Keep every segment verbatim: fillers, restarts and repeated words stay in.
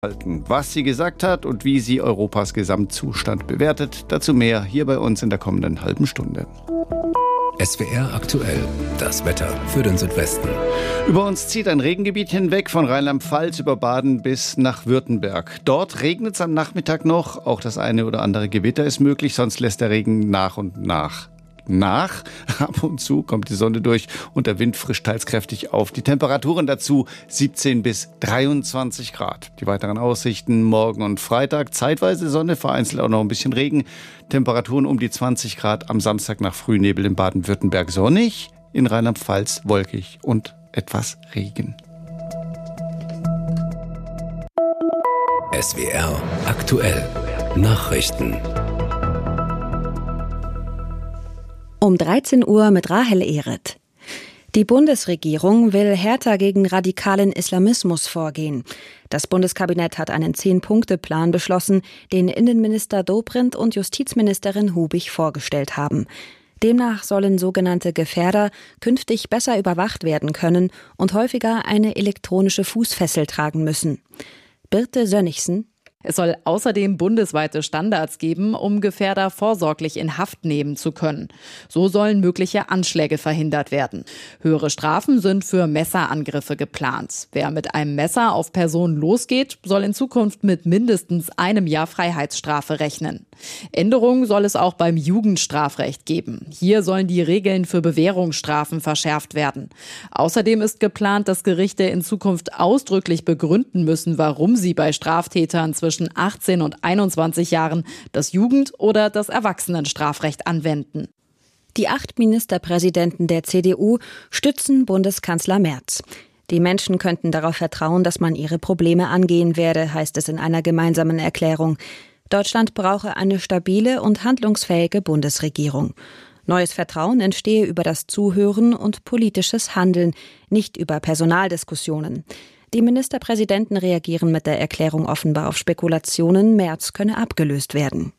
Was sie gesagt hat und wie sie Europas Gesamtzustand bewertet, dazu mehr hier bei uns in der kommenden halben Stunde. S W R aktuell, das Wetter für den Südwesten. Über uns zieht ein Regengebiet hinweg von Rheinland-Pfalz über Baden bis nach Württemberg. Dort regnet es am Nachmittag noch, auch das eine oder andere Gewitter ist möglich, sonst lässt der Regen nach und nach nach. Ab und zu kommt die Sonne durch und der Wind frischt teils kräftig auf. Die Temperaturen dazu siebzehn bis dreiundzwanzig Grad. Die weiteren Aussichten morgen und Freitag. Zeitweise Sonne, vereinzelt auch noch ein bisschen Regen. Temperaturen um die zwanzig Grad. Am Samstag nach Frühnebel in Baden-Württemberg sonnig. In Rheinland-Pfalz wolkig und etwas Regen. S W R aktuell. Nachrichten. Um dreizehn Uhr mit Rahel Ehret. Die Bundesregierung will härter gegen radikalen Islamismus vorgehen. Das Bundeskabinett hat einen Zehn-Punkte-Plan beschlossen, den Innenminister Dobrindt und Justizministerin Hubig vorgestellt haben. Demnach sollen sogenannte Gefährder künftig besser überwacht werden können und häufiger eine elektronische Fußfessel tragen müssen. Birte Sönnigsen. Es soll außerdem bundesweite Standards geben, um Gefährder vorsorglich in Haft nehmen zu können. So sollen mögliche Anschläge verhindert werden. Höhere Strafen sind für Messerangriffe geplant. Wer mit einem Messer auf Personen losgeht, soll in Zukunft mit mindestens einem Jahr Freiheitsstrafe rechnen. Änderungen soll es auch beim Jugendstrafrecht geben. Hier sollen die Regeln für Bewährungsstrafen verschärft werden. Außerdem ist geplant, dass Gerichte in Zukunft ausdrücklich begründen müssen, warum sie bei Straftätern zwischen zwischen achtzehn und einundzwanzig Jahren das Jugend- oder das Erwachsenenstrafrecht anwenden. Die acht Ministerpräsidenten der C D U stützen Bundeskanzler Merz. Die Menschen könnten darauf vertrauen, dass man ihre Probleme angehen werde, heißt es in einer gemeinsamen Erklärung. Deutschland brauche eine stabile und handlungsfähige Bundesregierung. Neues Vertrauen entstehe über das Zuhören und politisches Handeln, nicht über Personaldiskussionen. Die Ministerpräsidenten reagieren mit der Erklärung offenbar auf Spekulationen, Merz könne abgelöst werden.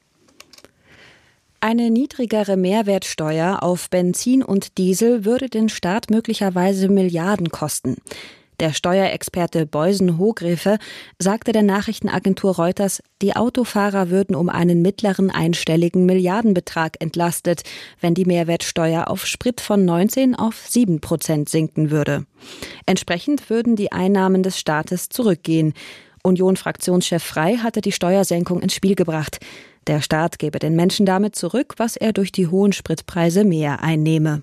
Eine niedrigere Mehrwertsteuer auf Benzin und Diesel würde den Staat möglicherweise Milliarden kosten. Der Steuerexperte Beusen-Hogrefe sagte der Nachrichtenagentur Reuters, die Autofahrer würden um einen mittleren einstelligen Milliardenbetrag entlastet, wenn die Mehrwertsteuer auf Sprit von neunzehn auf sieben Prozent sinken würde. Entsprechend würden die Einnahmen des Staates zurückgehen. Union-Fraktionschef Frey hatte die Steuersenkung ins Spiel gebracht. Der Staat gebe den Menschen damit zurück, was er durch die hohen Spritpreise mehr einnehme.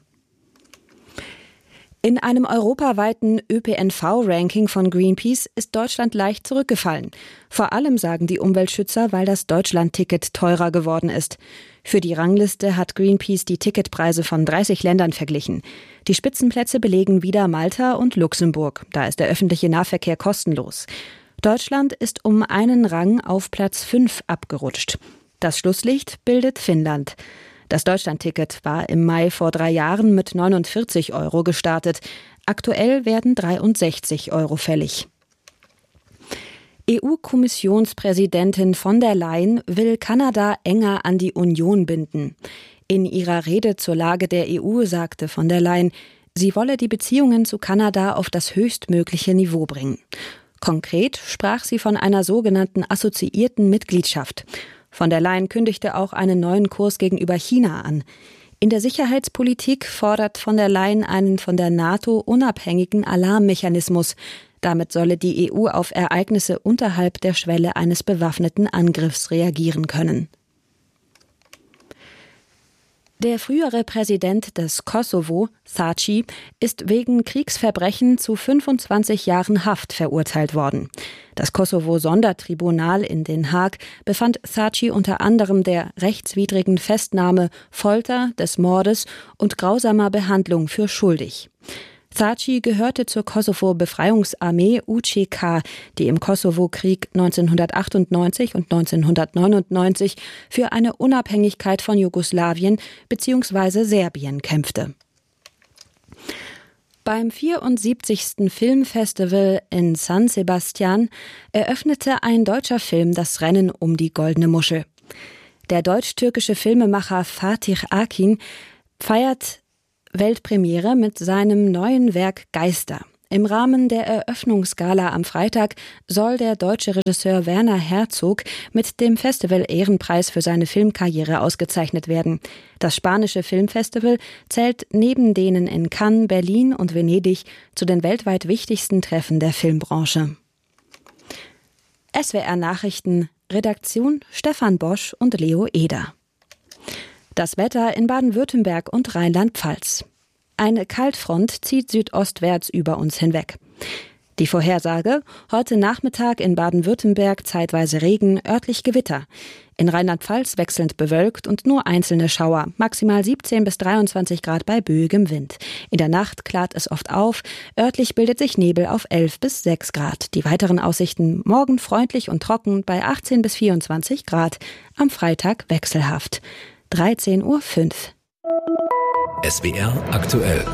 In einem europaweiten Ö P N V-Ranking von Greenpeace ist Deutschland leicht zurückgefallen. Vor allem sagen die Umweltschützer, weil das Deutschland-Ticket teurer geworden ist. Für die Rangliste hat Greenpeace die Ticketpreise von dreißig Ländern verglichen. Die Spitzenplätze belegen wieder Malta und Luxemburg. Da ist der öffentliche Nahverkehr kostenlos. Deutschland ist um einen Rang auf Platz fünf abgerutscht. Das Schlusslicht bildet Finnland. Das Deutschlandticket war im Mai vor drei Jahren mit neunundvierzig Euro gestartet. Aktuell werden dreiundsechzig Euro fällig. E U-Kommissionspräsidentin von der Leyen will Kanada enger an die Union binden. In ihrer Rede zur Lage der E U sagte von der Leyen, sie wolle die Beziehungen zu Kanada auf das höchstmögliche Niveau bringen. Konkret sprach sie von einer sogenannten assoziierten Mitgliedschaft. Von der Leyen kündigte auch einen neuen Kurs gegenüber China an. In der Sicherheitspolitik fordert von der Leyen einen von der NATO unabhängigen Alarmmechanismus. Damit solle die E U auf Ereignisse unterhalb der Schwelle eines bewaffneten Angriffs reagieren können. Der frühere Präsident des Kosovo, Thaçi, ist wegen Kriegsverbrechen zu fünfundzwanzig Jahren Haft verurteilt worden. Das Kosovo-Sondertribunal in Den Haag befand Thaçi unter anderem der rechtswidrigen Festnahme, Folter, des Mordes und grausamer Behandlung für schuldig. Thaçi gehörte zur Kosovo-Befreiungsarmee U C K, die im Kosovo-Krieg neunzehnhundertachtundneunzig und neunzehnhundertneunundneunzig für eine Unabhängigkeit von Jugoslawien bzw. Serbien kämpfte. Beim vierundsiebzigsten Filmfestival in San Sebastian eröffnete ein deutscher Film das Rennen um die Goldene Muschel. Der deutsch-türkische Filmemacher Fatih Akin feiert Weltpremiere mit seinem neuen Werk Geister. Im Rahmen der Eröffnungsgala am Freitag soll der deutsche Regisseur Werner Herzog mit dem Festival-Ehrenpreis für seine Filmkarriere ausgezeichnet werden. Das spanische Filmfestival zählt neben denen in Cannes, Berlin und Venedig zu den weltweit wichtigsten Treffen der Filmbranche. S W R Nachrichten, Redaktion Stefan Bosch und Leo Eder. Das Wetter in Baden-Württemberg und Rheinland-Pfalz. Eine Kaltfront zieht südostwärts über uns hinweg. Die Vorhersage: heute Nachmittag in Baden-Württemberg zeitweise Regen, örtlich Gewitter. In Rheinland-Pfalz wechselnd bewölkt und nur einzelne Schauer, maximal siebzehn bis dreiundzwanzig Grad bei böigem Wind. In der Nacht klart es oft auf, örtlich bildet sich Nebel auf elf bis sechs Grad. Die weiteren Aussichten: morgen freundlich und trocken bei achtzehn bis vierundzwanzig Grad, am Freitag wechselhaft. dreizehn Uhr fünf. S W R aktuell.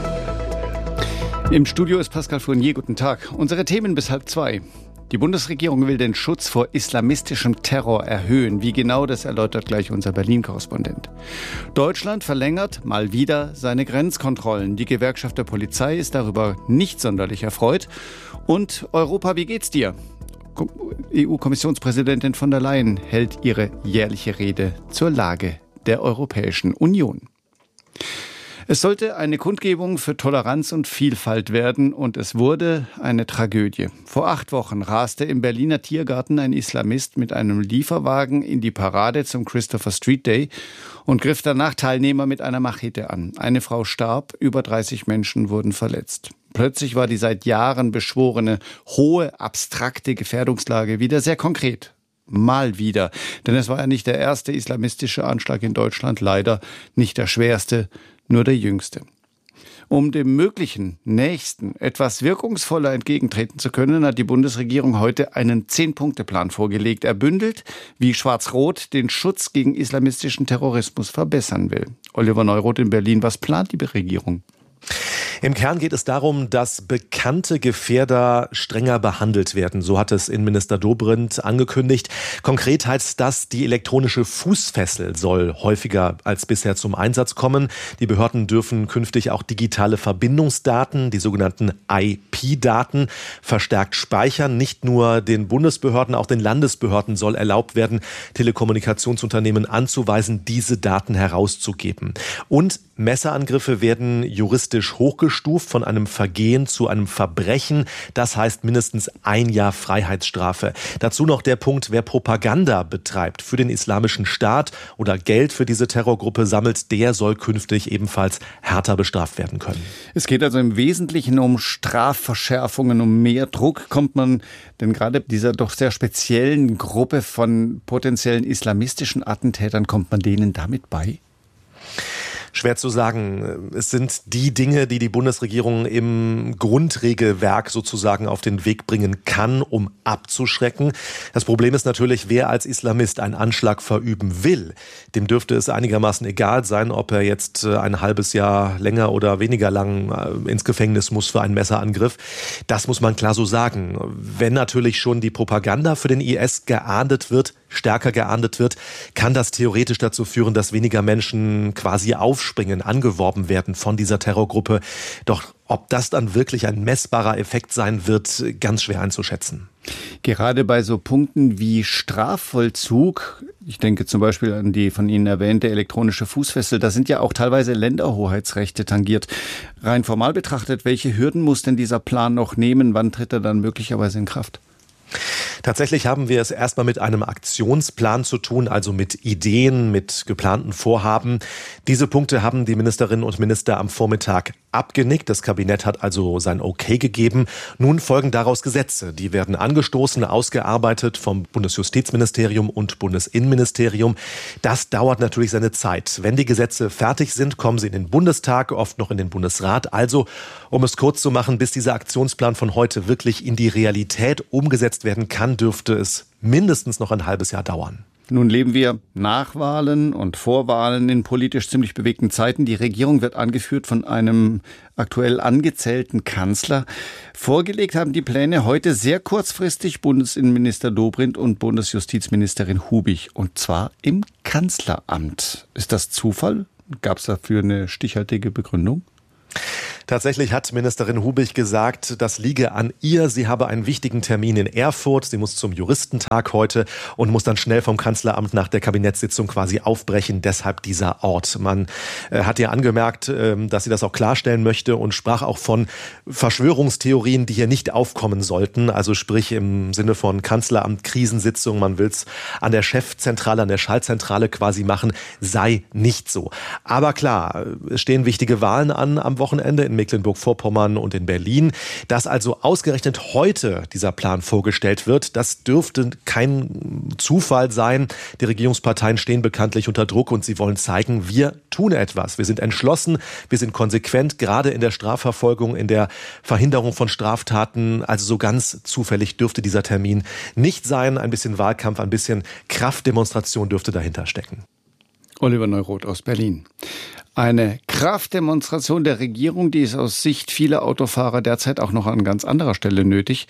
Im Studio ist Pascal Fournier. Guten Tag. Unsere Themen bis halb zwei. Die Bundesregierung will den Schutz vor islamistischem Terror erhöhen. Wie genau, das erläutert gleich unser Berlin-Korrespondent. Deutschland verlängert mal wieder seine Grenzkontrollen. Die Gewerkschaft der Polizei ist darüber nicht sonderlich erfreut. Und Europa, wie geht's dir? E U-Kommissionspräsidentin von der Leyen hält ihre jährliche Rede zur Lage der Europäischen Union. Es sollte eine Kundgebung für Toleranz und Vielfalt werden und es wurde eine Tragödie. Vor acht Wochen raste im Berliner Tiergarten ein Islamist mit einem Lieferwagen in die Parade zum Christopher Street Day und griff danach Teilnehmer mit einer Machete an. Eine Frau starb, über dreißig Menschen wurden verletzt. Plötzlich war die seit Jahren beschworene, hohe, abstrakte Gefährdungslage wieder sehr konkret. Mal wieder. Denn es war ja nicht der erste islamistische Anschlag in Deutschland, leider nicht der schwerste, nur der jüngste. Um dem möglichen Nächsten etwas wirkungsvoller entgegentreten zu können, hat die Bundesregierung heute einen Zehn-Punkte-Plan vorgelegt. Er bündelt, wie Schwarz-Rot den Schutz gegen islamistischen Terrorismus verbessern will. Oliver Neuroth in Berlin, was plant die Regierung? Im Kern geht es darum, dass bekannte Gefährder strenger behandelt werden. So hat es Innenminister Dobrindt angekündigt. Konkret heißt das, die elektronische Fußfessel soll häufiger als bisher zum Einsatz kommen. Die Behörden dürfen künftig auch digitale Verbindungsdaten, die sogenannten I P-Daten, verstärkt speichern. Nicht nur den Bundesbehörden, auch den Landesbehörden soll erlaubt werden, Telekommunikationsunternehmen anzuweisen, diese Daten herauszugeben. Und Messerangriffe werden juristisch hochgestuft von einem Vergehen zu einem Verbrechen. Das heißt mindestens ein Jahr Freiheitsstrafe. Dazu noch der Punkt, wer Propaganda betreibt für den Islamischen Staat oder Geld für diese Terrorgruppe sammelt, der soll künftig ebenfalls härter bestraft werden können. Es geht also im Wesentlichen um Strafverschärfungen, um mehr Druck. Kommt man denn gerade dieser doch sehr speziellen Gruppe von potenziellen islamistischen Attentätern, kommt man denen damit bei? Schwer zu sagen. Es sind die Dinge, die die Bundesregierung im Grundregelwerk sozusagen auf den Weg bringen kann, um abzuschrecken. Das Problem ist natürlich, wer als Islamist einen Anschlag verüben will, dem dürfte es einigermaßen egal sein, ob er jetzt ein halbes Jahr länger oder weniger lang ins Gefängnis muss für einen Messerangriff. Das muss man klar so sagen. Wenn natürlich schon die Propaganda für den I S geahndet wird, stärker geahndet wird, kann das theoretisch dazu führen, dass weniger Menschen quasi aufspringen, angeworben werden von dieser Terrorgruppe. Doch ob das dann wirklich ein messbarer Effekt sein wird, ganz schwer einzuschätzen. Gerade bei so Punkten wie Strafvollzug, ich denke zum Beispiel an die von Ihnen erwähnte elektronische Fußfessel, da sind ja auch teilweise Länderhoheitsrechte tangiert. Rein formal betrachtet, welche Hürden muss denn dieser Plan noch nehmen? Wann tritt er dann möglicherweise in Kraft? Tatsächlich haben wir es erstmal mit einem Aktionsplan zu tun, also mit Ideen, mit geplanten Vorhaben. Diese Punkte haben die Ministerinnen und Minister am Vormittag abgenickt. Das Kabinett hat also sein Okay gegeben. Nun folgen daraus Gesetze. Die werden angestoßen, ausgearbeitet vom Bundesjustizministerium und Bundesinnenministerium. Das dauert natürlich seine Zeit. Wenn die Gesetze fertig sind, kommen sie in den Bundestag, oft noch in den Bundesrat. Also, um es kurz zu machen, bis dieser Aktionsplan von heute wirklich in die Realität umgesetzt werden kann, dürfte es mindestens noch ein halbes Jahr dauern. Nun leben wir nach Wahlen und vor Wahlen in politisch ziemlich bewegten Zeiten. Die Regierung wird angeführt von einem aktuell angezählten Kanzler. Vorgelegt haben die Pläne heute sehr kurzfristig Bundesinnenminister Dobrindt und Bundesjustizministerin Hubig. Und zwar im Kanzleramt. Ist das Zufall? Gab es dafür eine stichhaltige Begründung? Tatsächlich hat Ministerin Hubig gesagt, das liege an ihr. Sie habe einen wichtigen Termin in Erfurt. Sie muss zum Juristentag heute und muss dann schnell vom Kanzleramt nach der Kabinettssitzung quasi aufbrechen. Deshalb dieser Ort. Man äh, hat ihr angemerkt, äh, dass sie das auch klarstellen möchte und sprach auch von Verschwörungstheorien, die hier nicht aufkommen sollten. Also sprich im Sinne von Kanzleramt, Krisensitzung, man will es an der Chefzentrale, an der Schaltzentrale quasi machen, sei nicht so. Aber klar, es stehen wichtige Wahlen an am Wochenende in Mecklenburg-Vorpommern und in Berlin. Dass also ausgerechnet heute dieser Plan vorgestellt wird, das dürfte kein Zufall sein. Die Regierungsparteien stehen bekanntlich unter Druck und sie wollen zeigen, wir tun etwas. Wir sind entschlossen, wir sind konsequent, gerade in der Strafverfolgung, in der Verhinderung von Straftaten. Also so ganz zufällig dürfte dieser Termin nicht sein. Ein bisschen Wahlkampf, ein bisschen Kraftdemonstration dürfte dahinter stecken. Oliver Neuroth aus Berlin. Eine Kraftdemonstration der Regierung, die ist aus Sicht vieler Autofahrer derzeit auch noch an ganz anderer Stelle nötig.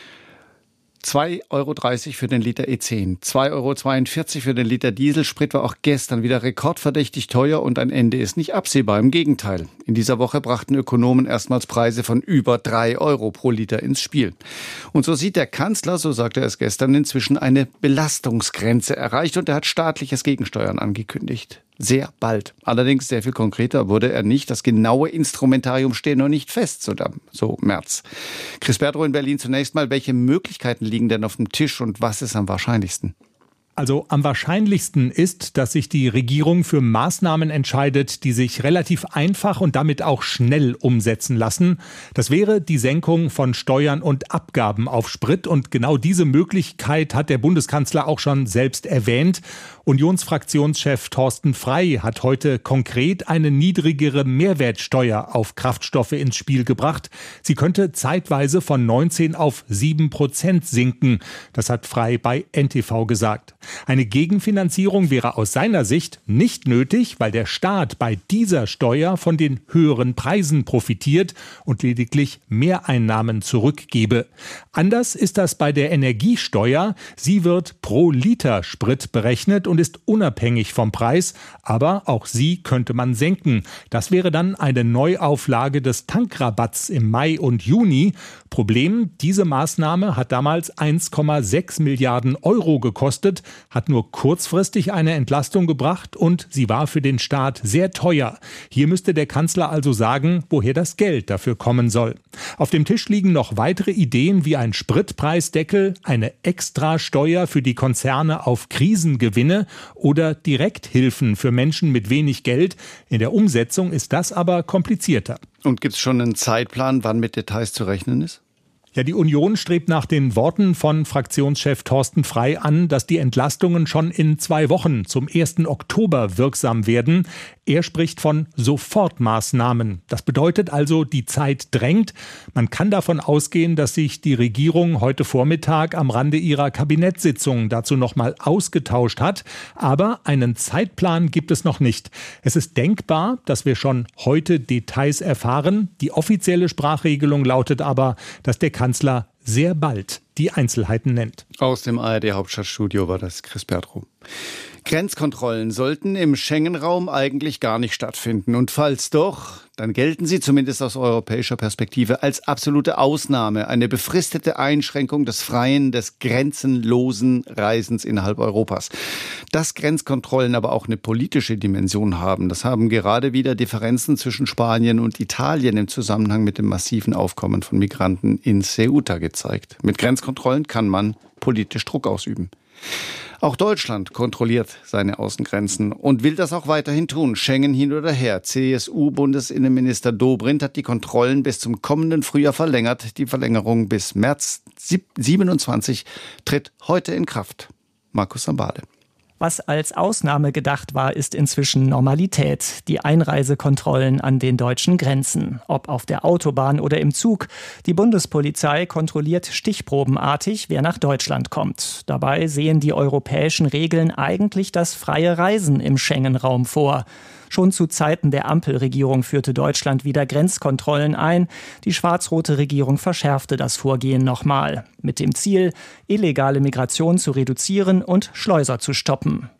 zwei Euro dreißig für den Liter E zehn, zwei Euro zweiundvierzig für den Liter Dieselsprit war auch gestern wieder rekordverdächtig teuer und ein Ende ist nicht absehbar. Im Gegenteil. In dieser Woche brachten Ökonomen erstmals Preise von über drei Euro pro Liter ins Spiel. Und so sieht der Kanzler, so sagte er es gestern, inzwischen eine Belastungsgrenze erreicht und er hat staatliches Gegensteuern angekündigt. Sehr bald. Allerdings sehr viel konkreter wurde er nicht. Das genaue Instrumentarium steht noch nicht fest, so, so Merz. Chris Bertrow in Berlin zunächst mal. Welche Möglichkeiten liegen denn auf dem Tisch und was ist am wahrscheinlichsten? Also am wahrscheinlichsten ist, dass sich die Regierung für Maßnahmen entscheidet, die sich relativ einfach und damit auch schnell umsetzen lassen. Das wäre die Senkung von Steuern und Abgaben auf Sprit. Und genau diese Möglichkeit hat der Bundeskanzler auch schon selbst erwähnt. Unionsfraktionschef Thorsten Frey hat heute konkret eine niedrigere Mehrwertsteuer auf Kraftstoffe ins Spiel gebracht. Sie könnte zeitweise von neunzehn auf sieben Prozent sinken. Das hat Frey bei N T V gesagt. Eine Gegenfinanzierung wäre aus seiner Sicht nicht nötig, weil der Staat bei dieser Steuer von den höheren Preisen profitiert und lediglich Mehreinnahmen zurückgebe. Anders ist das bei der Energiesteuer. Sie wird pro Liter Sprit berechnet und ist unabhängig vom Preis, aber auch sie könnte man senken. Das wäre dann eine Neuauflage des Tankrabatts im Mai und Juni. Problem, diese Maßnahme hat damals eins Komma sechs Milliarden Euro gekostet, hat nur kurzfristig eine Entlastung gebracht und sie war für den Staat sehr teuer. Hier müsste der Kanzler also sagen, woher das Geld dafür kommen soll. Auf dem Tisch liegen noch weitere Ideen wie ein Spritpreisdeckel, eine Extrasteuer für die Konzerne auf Krisengewinne oder Direkthilfen für Menschen mit wenig Geld. In der Umsetzung ist das aber komplizierter. Und gibt es schon einen Zeitplan, wann mit Details zu rechnen ist? Ja, die Union strebt nach den Worten von Fraktionschef Thorsten Frey an, dass die Entlastungen schon in zwei Wochen zum ersten Oktober wirksam werden. Er spricht von Sofortmaßnahmen. Das bedeutet also, die Zeit drängt. Man kann davon ausgehen, dass sich die Regierung heute Vormittag am Rande ihrer Kabinettssitzung dazu nochmal ausgetauscht hat. Aber einen Zeitplan gibt es noch nicht. Es ist denkbar, dass wir schon heute Details erfahren. Die offizielle Sprachregelung lautet aber, dass der Kanzler sehr bald die Einzelheiten nennt. Aus dem A R D-Hauptstadtstudio war das Chris Bertrow. Grenzkontrollen sollten im Schengen-Raum eigentlich gar nicht stattfinden. Und falls doch, dann gelten sie zumindest aus europäischer Perspektive als absolute Ausnahme. Eine befristete Einschränkung des freien, des grenzenlosen Reisens innerhalb Europas. Dass Grenzkontrollen aber auch eine politische Dimension haben, das haben gerade wieder Differenzen zwischen Spanien und Italien im Zusammenhang mit dem massiven Aufkommen von Migranten in Ceuta gezeigt. Mit Grenzkontrollen kann man politisch Druck ausüben. Auch Deutschland kontrolliert seine Außengrenzen und will das auch weiterhin tun. Schengen hin oder her. C S U-Bundesinnenminister Dobrindt hat die Kontrollen bis zum kommenden Frühjahr verlängert. Die Verlängerung bis März siebenundzwanzig tritt heute in Kraft. Markus Sambale. Was als Ausnahme gedacht war, ist inzwischen Normalität. Die Einreisekontrollen an den deutschen Grenzen. Ob auf der Autobahn oder im Zug. Die Bundespolizei kontrolliert stichprobenartig, wer nach Deutschland kommt. Dabei sehen die europäischen Regeln eigentlich das freie Reisen im Schengen-Raum vor. Schon zu Zeiten der Ampelregierung führte Deutschland wieder Grenzkontrollen ein. Die schwarz-rote Regierung verschärfte das Vorgehen nochmal. Mit dem Ziel, illegale Migration zu reduzieren und Schleuser zu stoppen.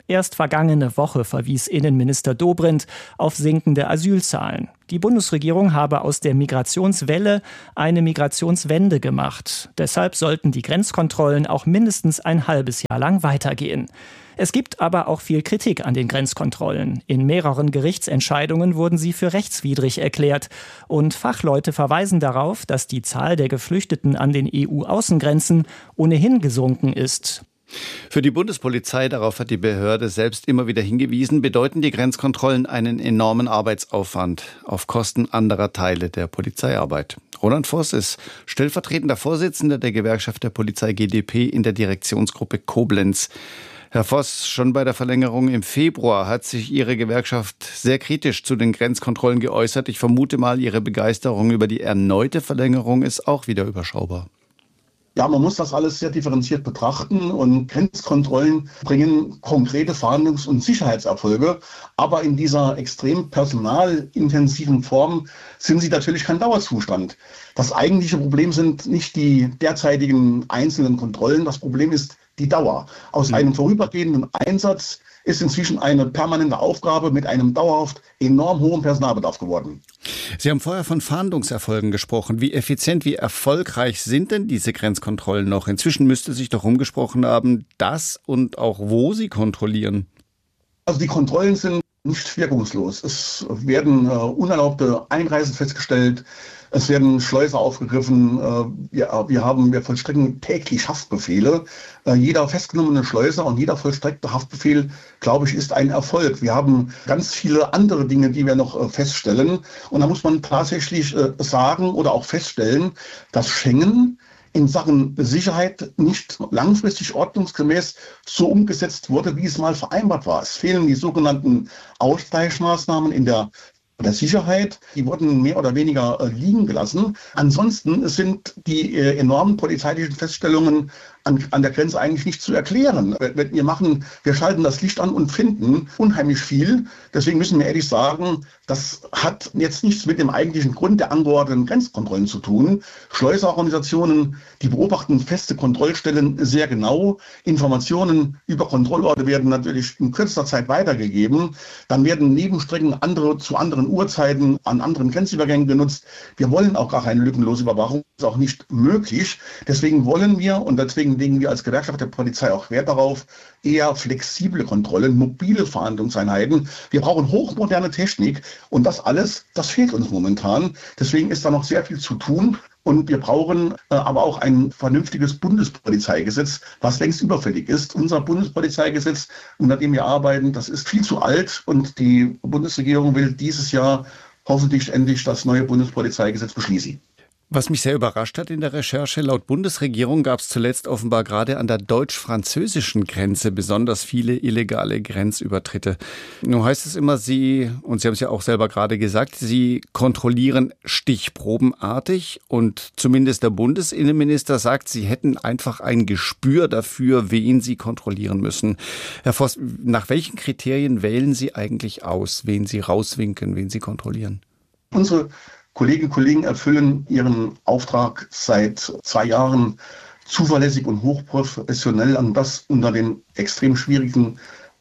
Erst vergangene Woche verwies Innenminister Dobrindt auf sinkende Asylzahlen. Die Bundesregierung habe aus der Migrationswelle eine Migrationswende gemacht. Deshalb sollten die Grenzkontrollen auch mindestens ein halbes Jahr lang weitergehen. Es gibt aber auch viel Kritik an den Grenzkontrollen. In mehreren Gerichtsentscheidungen wurden sie für rechtswidrig erklärt. Und Fachleute verweisen darauf, dass die Zahl der Geflüchteten an den E U-Außengrenzen ohnehin gesunken ist. Für die Bundespolizei, darauf hat die Behörde selbst immer wieder hingewiesen, bedeuten die Grenzkontrollen einen enormen Arbeitsaufwand auf Kosten anderer Teile der Polizeiarbeit. Roland Voss ist stellvertretender Vorsitzender der Gewerkschaft der Polizei G D P in der Direktionsgruppe Koblenz. Herr Voss, schon bei der Verlängerung im Februar hat sich Ihre Gewerkschaft sehr kritisch zu den Grenzkontrollen geäußert. Ich vermute mal, Ihre Begeisterung über die erneute Verlängerung ist auch wieder überschaubar. Ja, man muss das alles sehr differenziert betrachten und Grenzkontrollen bringen konkrete Fahndungs- und Sicherheitserfolge. Aber in dieser extrem personalintensiven Form sind sie natürlich kein Dauerzustand. Das eigentliche Problem sind nicht die derzeitigen einzelnen Kontrollen. Das Problem ist die Dauer. Aus einem vorübergehenden Einsatz ist inzwischen eine permanente Aufgabe mit einem dauerhaft enorm hohen Personalbedarf geworden. Sie haben vorher von Fahndungserfolgen gesprochen. Wie effizient, wie erfolgreich sind denn diese Grenzkontrollen noch? Inzwischen müsste sich doch rumgesprochen haben, dass und auch wo sie kontrollieren. Also die Kontrollen sind nicht wirkungslos. Es werden äh, unerlaubte Einreisen festgestellt. Es werden Schleuser aufgegriffen. Wir, wir haben, wir vollstrecken täglich Haftbefehle. Jeder festgenommene Schleuser und jeder vollstreckte Haftbefehl, glaube ich, ist ein Erfolg. Wir haben ganz viele andere Dinge, die wir noch feststellen. Und da muss man tatsächlich sagen oder auch feststellen, dass Schengen in Sachen Sicherheit nicht langfristig ordnungsgemäß so umgesetzt wurde, wie es mal vereinbart war. Es fehlen die sogenannten Ausgleichsmaßnahmen in der der Sicherheit, die wurden mehr oder weniger äh, liegen gelassen. Ansonsten sind die äh, enormen polizeilichen Feststellungen an, an der Grenze eigentlich nicht zu erklären. Wir machen, wir schalten das Licht an und finden unheimlich viel. Deswegen müssen wir ehrlich sagen, das hat jetzt nichts mit dem eigentlichen Grund der angeordneten Grenzkontrollen zu tun. Schleuserorganisationen, die beobachten feste Kontrollstellen sehr genau. Informationen über Kontrollorte werden natürlich in kürzester Zeit weitergegeben. Dann werden Nebenstrecken andere zu anderen Uhrzeiten an anderen Grenzübergängen genutzt. Wir wollen auch gar keine lückenlose Überwachung. Das ist auch nicht möglich. Deswegen wollen wir, und deswegen legen wir als Gewerkschaft der Polizei auch Wert darauf, eher flexible Kontrollen, mobile Fahndungseinheiten. Wir brauchen hochmoderne Technik und das alles, das fehlt uns momentan. Deswegen ist da noch sehr viel zu tun. Und wir brauchen äh, aber auch ein vernünftiges Bundespolizeigesetz, was längst überfällig ist. Unser Bundespolizeigesetz, unter dem wir arbeiten, das ist viel zu alt. Und die Bundesregierung will dieses Jahr hoffentlich endlich das neue Bundespolizeigesetz beschließen. Was mich sehr überrascht hat in der Recherche, laut Bundesregierung gab es zuletzt offenbar gerade an der deutsch-französischen Grenze besonders viele illegale Grenzübertritte. Nun heißt es immer, Sie, und Sie haben es ja auch selber gerade gesagt, Sie kontrollieren stichprobenartig und zumindest der Bundesinnenminister sagt, Sie hätten einfach ein Gespür dafür, wen Sie kontrollieren müssen. Herr Voss, nach welchen Kriterien wählen Sie eigentlich aus, wen Sie rauswinken, wen Sie kontrollieren? Unsere Kolleginnen und Kollegen erfüllen ihren Auftrag seit zwei Jahren zuverlässig und hochprofessionell, und das unter den extrem schwierigen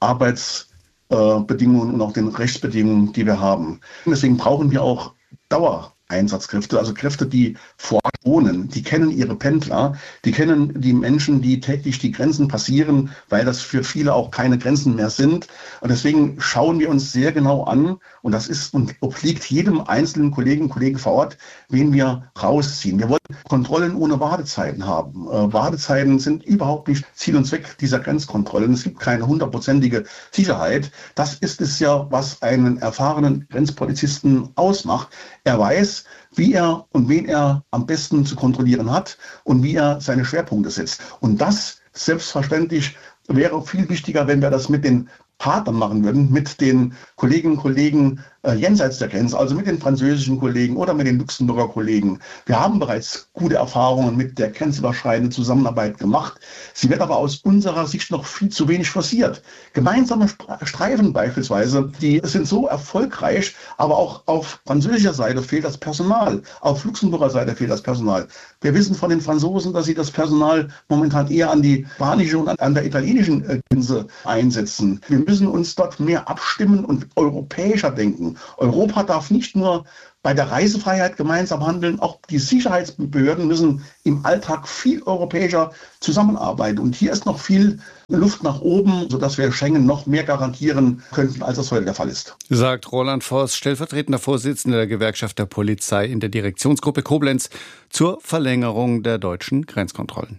Arbeitsbedingungen und auch den Rechtsbedingungen, die wir haben. Deswegen brauchen wir auch Dauereinsatzkräfte, also Kräfte, die vor Ort wohnen, die kennen ihre Pendler, die kennen die Menschen, die täglich die Grenzen passieren, weil das für viele auch keine Grenzen mehr sind. Und deswegen schauen wir uns sehr genau an, und das ist und obliegt jedem einzelnen Kollegen und Kollegen vor Ort, wen wir rausziehen. Wir wollen Kontrollen ohne Wartezeiten haben. Äh, Wartezeiten sind überhaupt nicht Ziel und Zweck dieser Grenzkontrollen. Es gibt keine hundertprozentige Sicherheit. Das ist es ja, was einen erfahrenen Grenzpolizisten ausmacht. Er weiß, wie er und wen er am besten zu kontrollieren hat und wie er seine Schwerpunkte setzt. Und das selbstverständlich wäre viel wichtiger, wenn wir das mit den Partner machen würden mit den Kolleginnen und Kollegen äh, jenseits der Grenze, also mit den französischen Kollegen oder mit den Luxemburger Kollegen. Wir haben bereits gute Erfahrungen mit der grenzüberschreitenden Zusammenarbeit gemacht. Sie wird aber aus unserer Sicht noch viel zu wenig forciert. Gemeinsame Streifen beispielsweise, die sind so erfolgreich, aber auch auf französischer Seite fehlt das Personal, auf Luxemburger Seite fehlt das Personal. Wir wissen von den Franzosen, dass sie das Personal momentan eher an die spanische und an der italienischen Grenze einsetzen. Wir müssen uns dort mehr abstimmen und europäischer denken. Europa darf nicht nur bei der Reisefreiheit gemeinsam handeln, auch die Sicherheitsbehörden müssen im Alltag viel europäischer zusammenarbeiten. Und hier ist noch viel Luft nach oben, sodass wir Schengen noch mehr garantieren könnten, als das heute der Fall ist. Sagt Roland Voss, stellvertretender Vorsitzender der Gewerkschaft der Polizei in der Direktionsgruppe Koblenz zur Verlängerung der deutschen Grenzkontrollen.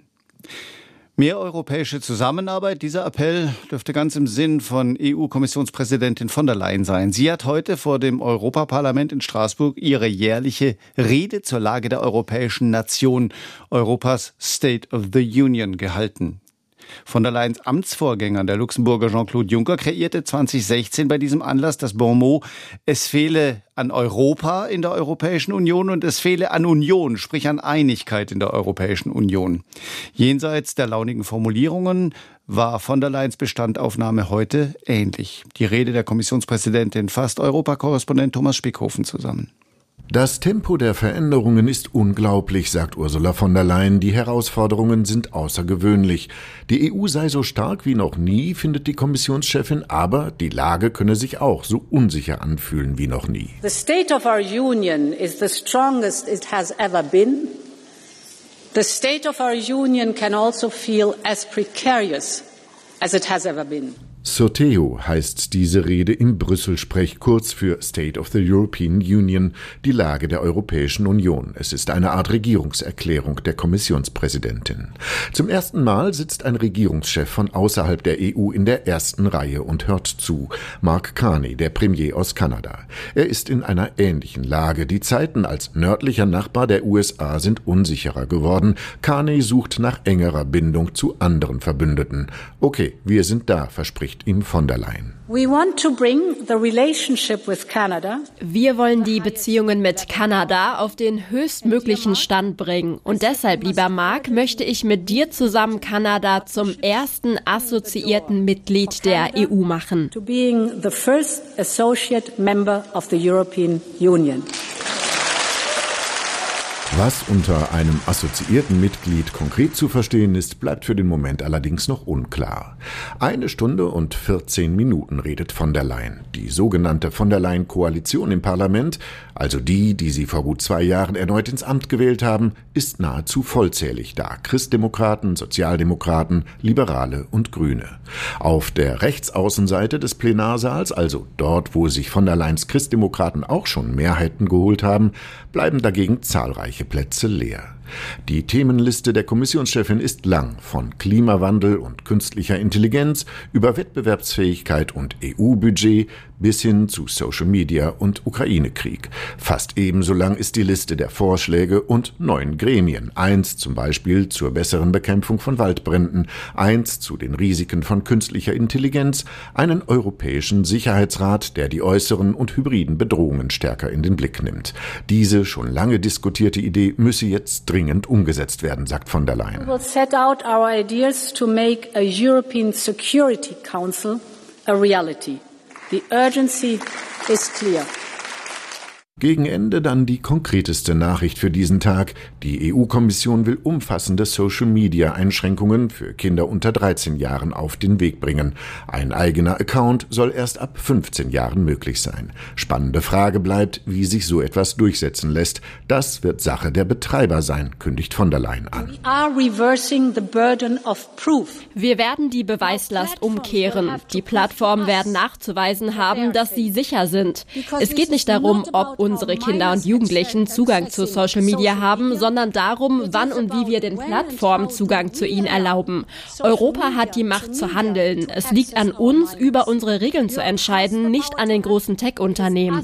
Mehr europäische Zusammenarbeit, dieser Appell dürfte ganz im Sinn von E U-Kommissionspräsidentin von der Leyen sein. Sie hat heute vor dem Europaparlament in Straßburg ihre jährliche Rede zur Lage der europäischen Nation, Europas State of the Union, gehalten. Von der Leyens Amtsvorgänger, der Luxemburger Jean-Claude Juncker, kreierte zwanzig sechzehn bei diesem Anlass das Bonmot: Es fehle an Europa in der Europäischen Union und es fehle an Union, sprich an Einigkeit in der Europäischen Union. Jenseits der launigen Formulierungen war von der Leyens Bestandaufnahme heute ähnlich. Die Rede der Kommissionspräsidentin fasst Europakorrespondent Thomas Spickhofen zusammen. Das Tempo der Veränderungen ist unglaublich, sagt Ursula von der Leyen. Die Herausforderungen sind außergewöhnlich. Die E U sei so stark wie noch nie, findet die Kommissionschefin, aber die Lage könne sich auch so unsicher anfühlen wie noch nie. The state of our union is the strongest it has ever been. The state of our union can also feel as precarious as it has ever been. Sorteo heißt diese Rede im Brüssel-Sprech, kurz für State of the European Union, die Lage der Europäischen Union. Es ist eine Art Regierungserklärung der Kommissionspräsidentin. Zum ersten Mal sitzt ein Regierungschef von außerhalb der E U in der ersten Reihe und hört zu. Mark Carney, der Premier aus Kanada. Er ist in einer ähnlichen Lage. Die Zeiten als nördlicher Nachbar der U S A sind unsicherer geworden. Carney sucht nach engerer Bindung zu anderen Verbündeten. Okay, wir sind da, verspricht ihm von der Leyen. We want to bring the relationship with Canada. Wir wollen die Beziehungen mit Kanada auf den höchstmöglichen Stand bringen. Und deshalb, lieber Mark, möchte ich mit dir zusammen Kanada zum ersten assoziierten Mitglied der E U machen. To being the first associate member of the European Union. Was unter einem assoziierten Mitglied konkret zu verstehen ist, bleibt für den Moment allerdings noch unklar. Eine Stunde und vierzehn Minuten redet von der Leyen. Die sogenannte von der Leyen-Koalition im Parlament, also die, die sie vor gut zwei Jahren erneut ins Amt gewählt haben, ist nahezu vollzählig da. Christdemokraten, Sozialdemokraten, Liberale und Grüne. Auf der Rechtsaußenseite des Plenarsaals, also dort, wo sich von der Leyens Christdemokraten auch schon Mehrheiten geholt haben, bleiben dagegen zahlreiche Plätze leer. Die Themenliste der Kommissionschefin ist lang, von Klimawandel und künstlicher Intelligenz über Wettbewerbsfähigkeit und E U-Budget bis hin zu Social Media und Ukraine-Krieg. Fast ebenso lang ist die Liste der Vorschläge und neuen Gremien. Eins zum Beispiel zur besseren Bekämpfung von Waldbränden, eins zu den Risiken von künstlicher Intelligenz, einen europäischen Sicherheitsrat, der die äußeren und hybriden Bedrohungen stärker in den Blick nimmt. Diese schon lange diskutierte Idee müsse jetzt dringend umgesetzt werden, sagt von der Leyen. We will set out our ideas to make a European Security Council a reality. The urgency is clear. Gegen Ende dann die konkreteste Nachricht für diesen Tag. Die E U-Kommission will umfassende Social-Media-Einschränkungen für Kinder unter dreizehn Jahren auf den Weg bringen. Ein eigener Account soll erst ab fünfzehn Jahren möglich sein. Spannende Frage bleibt, wie sich so etwas durchsetzen lässt. Das wird Sache der Betreiber sein, kündigt von der Leyen an. We are reversing the burden of proof. Wir werden die Beweislast umkehren. Die Plattformen werden nachzuweisen haben, dass sie sicher sind. Es geht nicht darum, ob unsere Kinder und Jugendlichen Zugang zu Social Media haben, sondern darum, wann und wie wir den Plattformen Zugang zu ihnen erlauben. Europa hat die Macht zu handeln. Es liegt an uns, über unsere Regeln zu entscheiden, nicht an den großen Tech-Unternehmen.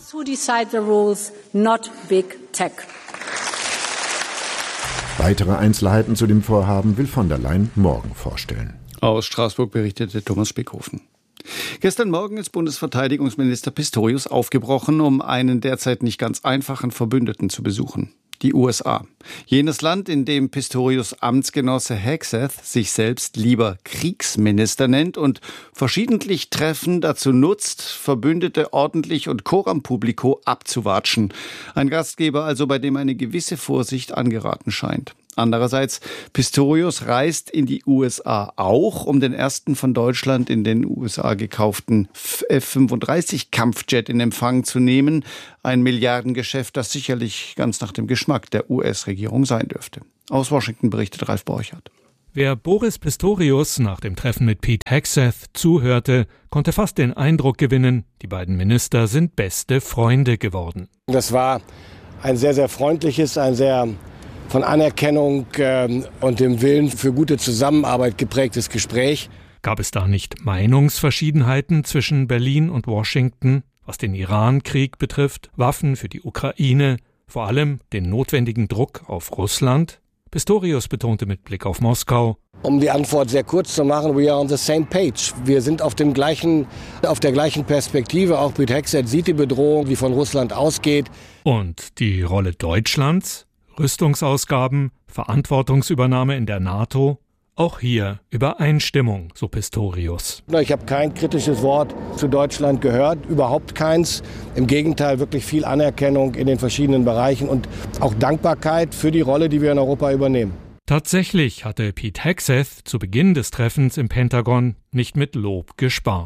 Weitere Einzelheiten zu dem Vorhaben will von der Leyen morgen vorstellen. Aus Straßburg berichtete Thomas Spickhofen. Gestern Morgen ist Bundesverteidigungsminister Pistorius aufgebrochen, um einen derzeit nicht ganz einfachen Verbündeten zu besuchen. Die U S A. Jenes Land, in dem Pistorius Amtsgenosse Hegseth sich selbst lieber Kriegsminister nennt und verschiedentlich Treffen dazu nutzt, Verbündete ordentlich und coram publico abzuwatschen. Ein Gastgeber also, bei dem eine gewisse Vorsicht angeraten scheint. Andererseits, Pistorius reist in die U S A auch, um den ersten von Deutschland in den U S A gekauften F fünfunddreißig Kampfjet in Empfang zu nehmen. Ein Milliardengeschäft, das sicherlich ganz nach dem Geschmack der U S-Regierung sein dürfte. Aus Washington berichtet Ralf Borchert. Wer Boris Pistorius nach dem Treffen mit Pete Hegseth zuhörte, konnte fast den Eindruck gewinnen, die beiden Minister sind beste Freunde geworden. Das war ein sehr, sehr freundliches, ein sehr von Anerkennung äh, und dem Willen für gute Zusammenarbeit geprägtes Gespräch. Gab es da nicht Meinungsverschiedenheiten zwischen Berlin und Washington, was den Iran-Krieg betrifft, Waffen für die Ukraine, vor allem den notwendigen Druck auf Russland? Pistorius betonte mit Blick auf Moskau: Um die Antwort sehr kurz zu machen, we are on the same page. Wir sind auf dem gleichen, auf der gleichen Perspektive. Auch Pete Hegseth sieht die Bedrohung, die von Russland ausgeht. Und die Rolle Deutschlands? Rüstungsausgaben, Verantwortungsübernahme in der NATO? Auch hier Übereinstimmung, so Pistorius. Ich habe kein kritisches Wort zu Deutschland gehört, überhaupt keins. Im Gegenteil, wirklich viel Anerkennung in den verschiedenen Bereichen und auch Dankbarkeit für die Rolle, die wir in Europa übernehmen. Tatsächlich hatte Pete Hegseth zu Beginn des Treffens im Pentagon nicht mit Lob gespart.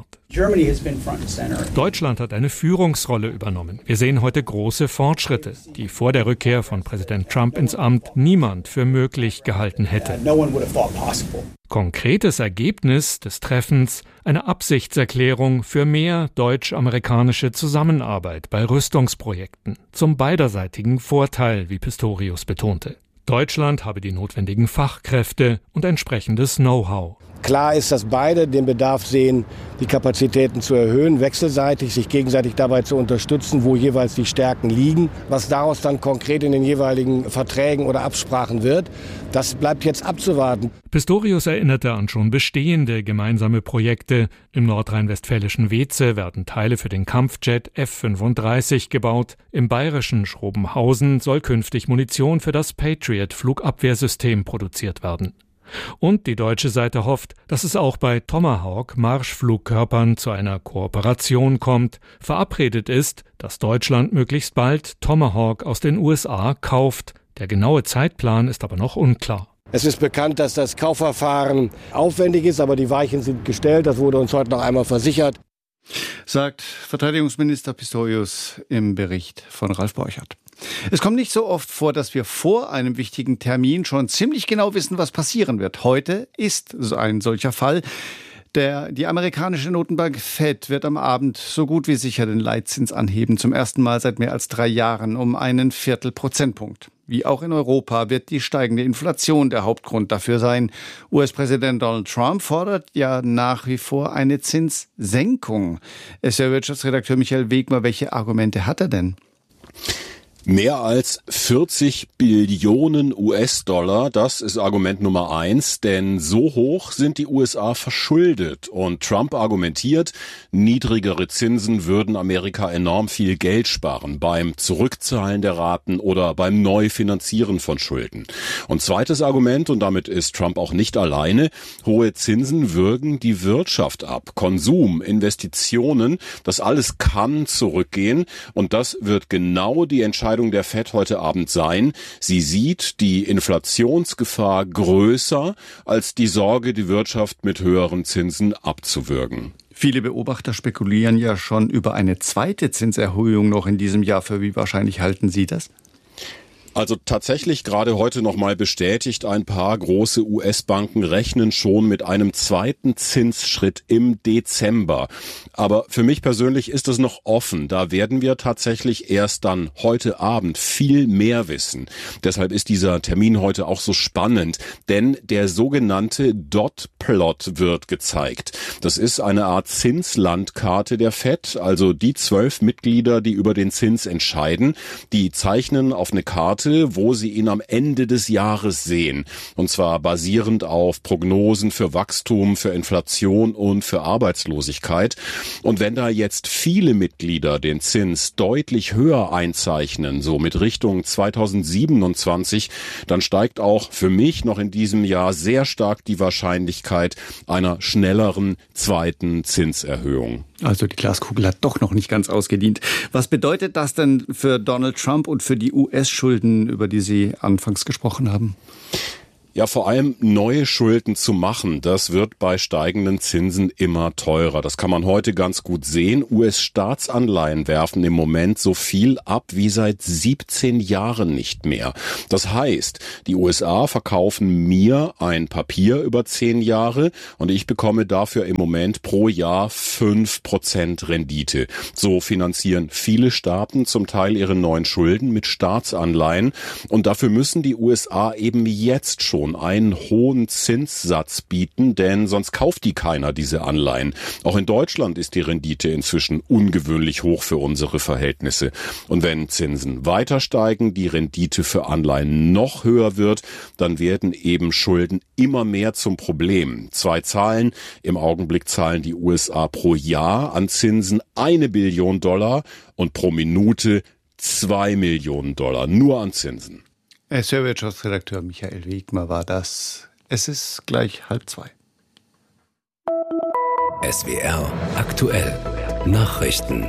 Deutschland hat eine Führungsrolle übernommen. Wir sehen heute große Fortschritte, die vor der Rückkehr von Präsident Trump ins Amt niemand für möglich gehalten hätte. Konkretes Ergebnis des Treffens: eine Absichtserklärung für mehr deutsch-amerikanische Zusammenarbeit bei Rüstungsprojekten, zum beiderseitigen Vorteil, wie Pistorius betonte. Deutschland habe die notwendigen Fachkräfte und entsprechendes Know-how. Klar ist, dass beide den Bedarf sehen, die Kapazitäten zu erhöhen, wechselseitig, sich gegenseitig dabei zu unterstützen, wo jeweils die Stärken liegen. Was daraus dann konkret in den jeweiligen Verträgen oder Absprachen wird, das bleibt jetzt abzuwarten. Pistorius erinnerte an schon bestehende gemeinsame Projekte. Im nordrhein-westfälischen Weeze werden Teile für den Kampfjet F fünfunddreißig gebaut. Im bayerischen Schrobenhausen soll künftig Munition für das Patriot-Flugabwehrsystem produziert werden. Und die deutsche Seite hofft, dass es auch bei Tomahawk-Marschflugkörpern zu einer Kooperation kommt. Verabredet ist, dass Deutschland möglichst bald Tomahawk aus den U S A kauft. Der genaue Zeitplan ist aber noch unklar. Es ist bekannt, dass das Kaufverfahren aufwendig ist, aber die Weichen sind gestellt. Das wurde uns heute noch einmal versichert. Sagt Verteidigungsminister Pistorius im Bericht von Ralf Borchert. Es kommt nicht so oft vor, dass wir vor einem wichtigen Termin schon ziemlich genau wissen, was passieren wird. Heute ist so ein solcher Fall. Der, die amerikanische Notenbank Fed wird am Abend so gut wie sicher den Leitzins anheben, zum ersten Mal seit mehr als drei Jahren um einen Viertelprozentpunkt. Wie auch in Europa wird die steigende Inflation der Hauptgrund dafür sein. U S-Präsident Donald Trump fordert ja nach wie vor eine Zinssenkung. S W R-Wirtschaftsredakteur Michael Wegmer, welche Argumente hat er denn? Mehr als vierzig Billionen U S-Dollar, das ist Argument Nummer eins, denn so hoch sind die U S A verschuldet. Und Trump argumentiert, niedrigere Zinsen würden Amerika enorm viel Geld sparen beim Zurückzahlen der Raten oder beim Neufinanzieren von Schulden. Und zweites Argument, und damit ist Trump auch nicht alleine, hohe Zinsen würgen die Wirtschaft ab. Konsum, Investitionen, das alles kann zurückgehen und das wird genau die Entscheidung der Fed heute Abend sein. Sie sieht die Inflationsgefahr größer als die Sorge, die Wirtschaft mit höheren Zinsen abzuwürgen. Viele Beobachter spekulieren ja schon über eine zweite Zinserhöhung noch in diesem Jahr. Für wie wahrscheinlich halten Sie das? Also tatsächlich gerade heute nochmal bestätigt, ein paar große U S-Banken rechnen schon mit einem zweiten Zinsschritt im Dezember. Aber für mich persönlich ist es noch offen. Da werden wir tatsächlich erst dann heute Abend viel mehr wissen. Deshalb ist dieser Termin heute auch so spannend, denn der sogenannte Dot-Plot wird gezeigt. Das ist eine Art Zinslandkarte der Fed, also die zwölf Mitglieder, die über den Zins entscheiden, die zeichnen auf eine Karte Wechsel, wo Sie ihn am Ende des Jahres sehen. Und zwar basierend auf Prognosen für Wachstum, für Inflation und für Arbeitslosigkeit. Und wenn da jetzt viele Mitglieder den Zins deutlich höher einzeichnen, so mit Richtung zweitausendsiebenundzwanzig, dann steigt auch für mich noch in diesem Jahr sehr stark die Wahrscheinlichkeit einer schnelleren zweiten Zinserhöhung. Also die Glaskugel hat doch noch nicht ganz ausgedient. Was bedeutet das denn für Donald Trump und für die U S-Schulden, über die Sie anfangs gesprochen haben? Ja, vor allem neue Schulden zu machen, das wird bei steigenden Zinsen immer teurer. Das kann man heute ganz gut sehen. U S-Staatsanleihen werfen im Moment so viel ab wie seit siebzehn Jahren nicht mehr. Das heißt, die U S A verkaufen mir ein Papier über zehn Jahre und ich bekomme dafür im Moment pro Jahr fünf Prozent Rendite. So finanzieren viele Staaten zum Teil ihre neuen Schulden mit Staatsanleihen und dafür müssen die U S A eben jetzt schon einen hohen Zinssatz bieten, denn sonst kauft die keiner, diese Anleihen. Auch in Deutschland ist die Rendite inzwischen ungewöhnlich hoch für unsere Verhältnisse. Und wenn Zinsen weiter steigen, die Rendite für Anleihen noch höher wird, dann werden eben Schulden immer mehr zum Problem. Zwei Zahlen. Im Augenblick zahlen die U S A pro Jahr an Zinsen eine Billion Dollar und pro Minute zwei Millionen Dollar, nur an Zinsen. S W R-Wirtschaftsredakteur Michael Wegmer war das. Es ist gleich halb zwei. S W R aktuell. Nachrichten.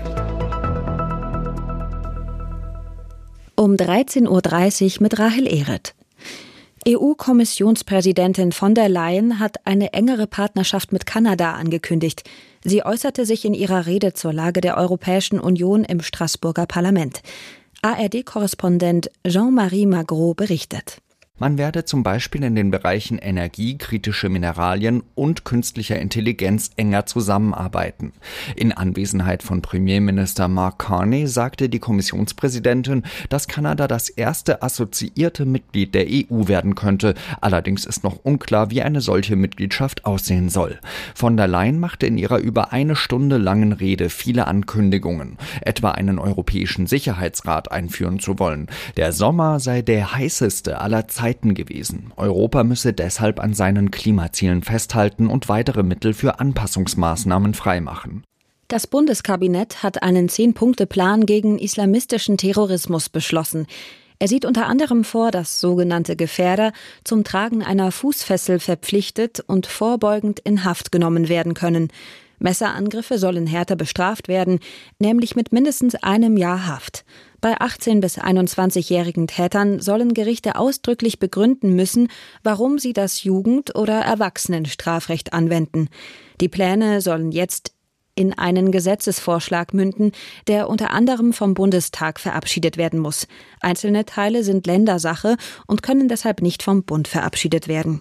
Um dreizehn Uhr dreißig mit Rahel Ehret. E U-Kommissionspräsidentin von der Leyen hat eine engere Partnerschaft mit Kanada angekündigt. Sie äußerte sich in ihrer Rede zur Lage der Europäischen Union im Straßburger Parlament. A R D-Korrespondent Jean-Marie Magro berichtet. Man werde zum Beispiel in den Bereichen Energie, kritische Mineralien und künstlicher Intelligenz enger zusammenarbeiten. In Anwesenheit von Premierminister Mark Carney sagte die Kommissionspräsidentin, dass Kanada das erste assoziierte Mitglied der E U werden könnte. Allerdings ist noch unklar, wie eine solche Mitgliedschaft aussehen soll. Von der Leyen machte in ihrer über eine Stunde langen Rede viele Ankündigungen, etwa einen Europäischen Sicherheitsrat einführen zu wollen. Der Sommer sei der heißeste aller Zeiten gewesen. Europa müsse deshalb an seinen Klimazielen festhalten und weitere Mittel für Anpassungsmaßnahmen freimachen. Das Bundeskabinett hat einen Zehn-Punkte-Plan gegen islamistischen Terrorismus beschlossen. Er sieht unter anderem vor, dass sogenannte Gefährder zum Tragen einer Fußfessel verpflichtet und vorbeugend in Haft genommen werden können. Messerangriffe sollen härter bestraft werden, nämlich mit mindestens einem Jahr Haft. Bei achtzehn- bis einundzwanzigjährigen Tätern sollen Gerichte ausdrücklich begründen müssen, warum sie das Jugend- oder Erwachsenenstrafrecht anwenden. Die Pläne sollen jetzt in einen Gesetzesvorschlag münden, der unter anderem vom Bundestag verabschiedet werden muss. Einzelne Teile sind Ländersache und können deshalb nicht vom Bund verabschiedet werden.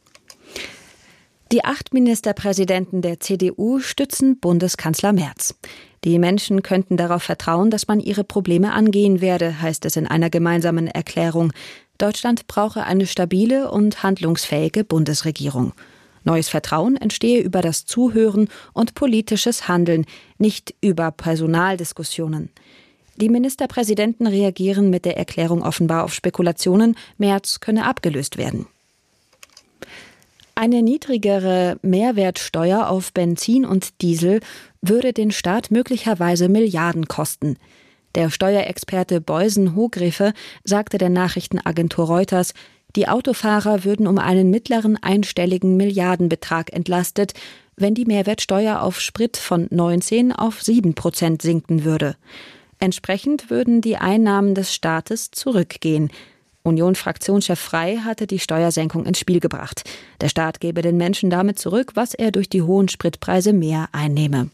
Die acht Ministerpräsidenten der C D U stützen Bundeskanzler Merz. Die Menschen könnten darauf vertrauen, dass man ihre Probleme angehen werde, heißt es in einer gemeinsamen Erklärung. Deutschland brauche eine stabile und handlungsfähige Bundesregierung. Neues Vertrauen entstehe über das Zuhören und politisches Handeln, nicht über Personaldiskussionen. Die Ministerpräsidenten reagieren mit der Erklärung offenbar auf Spekulationen, Merz könne abgelöst werden. Eine niedrigere Mehrwertsteuer auf Benzin und Diesel würde den Staat möglicherweise Milliarden kosten. Der Steuerexperte Beusen-Hogriffe sagte der Nachrichtenagentur Reuters, die Autofahrer würden um einen mittleren einstelligen Milliardenbetrag entlastet, wenn die Mehrwertsteuer auf Sprit von neunzehn auf sieben Prozent sinken würde. Entsprechend würden die Einnahmen des Staates zurückgehen. Union-Fraktionschef Frey hatte die Steuersenkung ins Spiel gebracht. Der Staat gebe den Menschen damit zurück, was er durch die hohen Spritpreise mehr einnehme.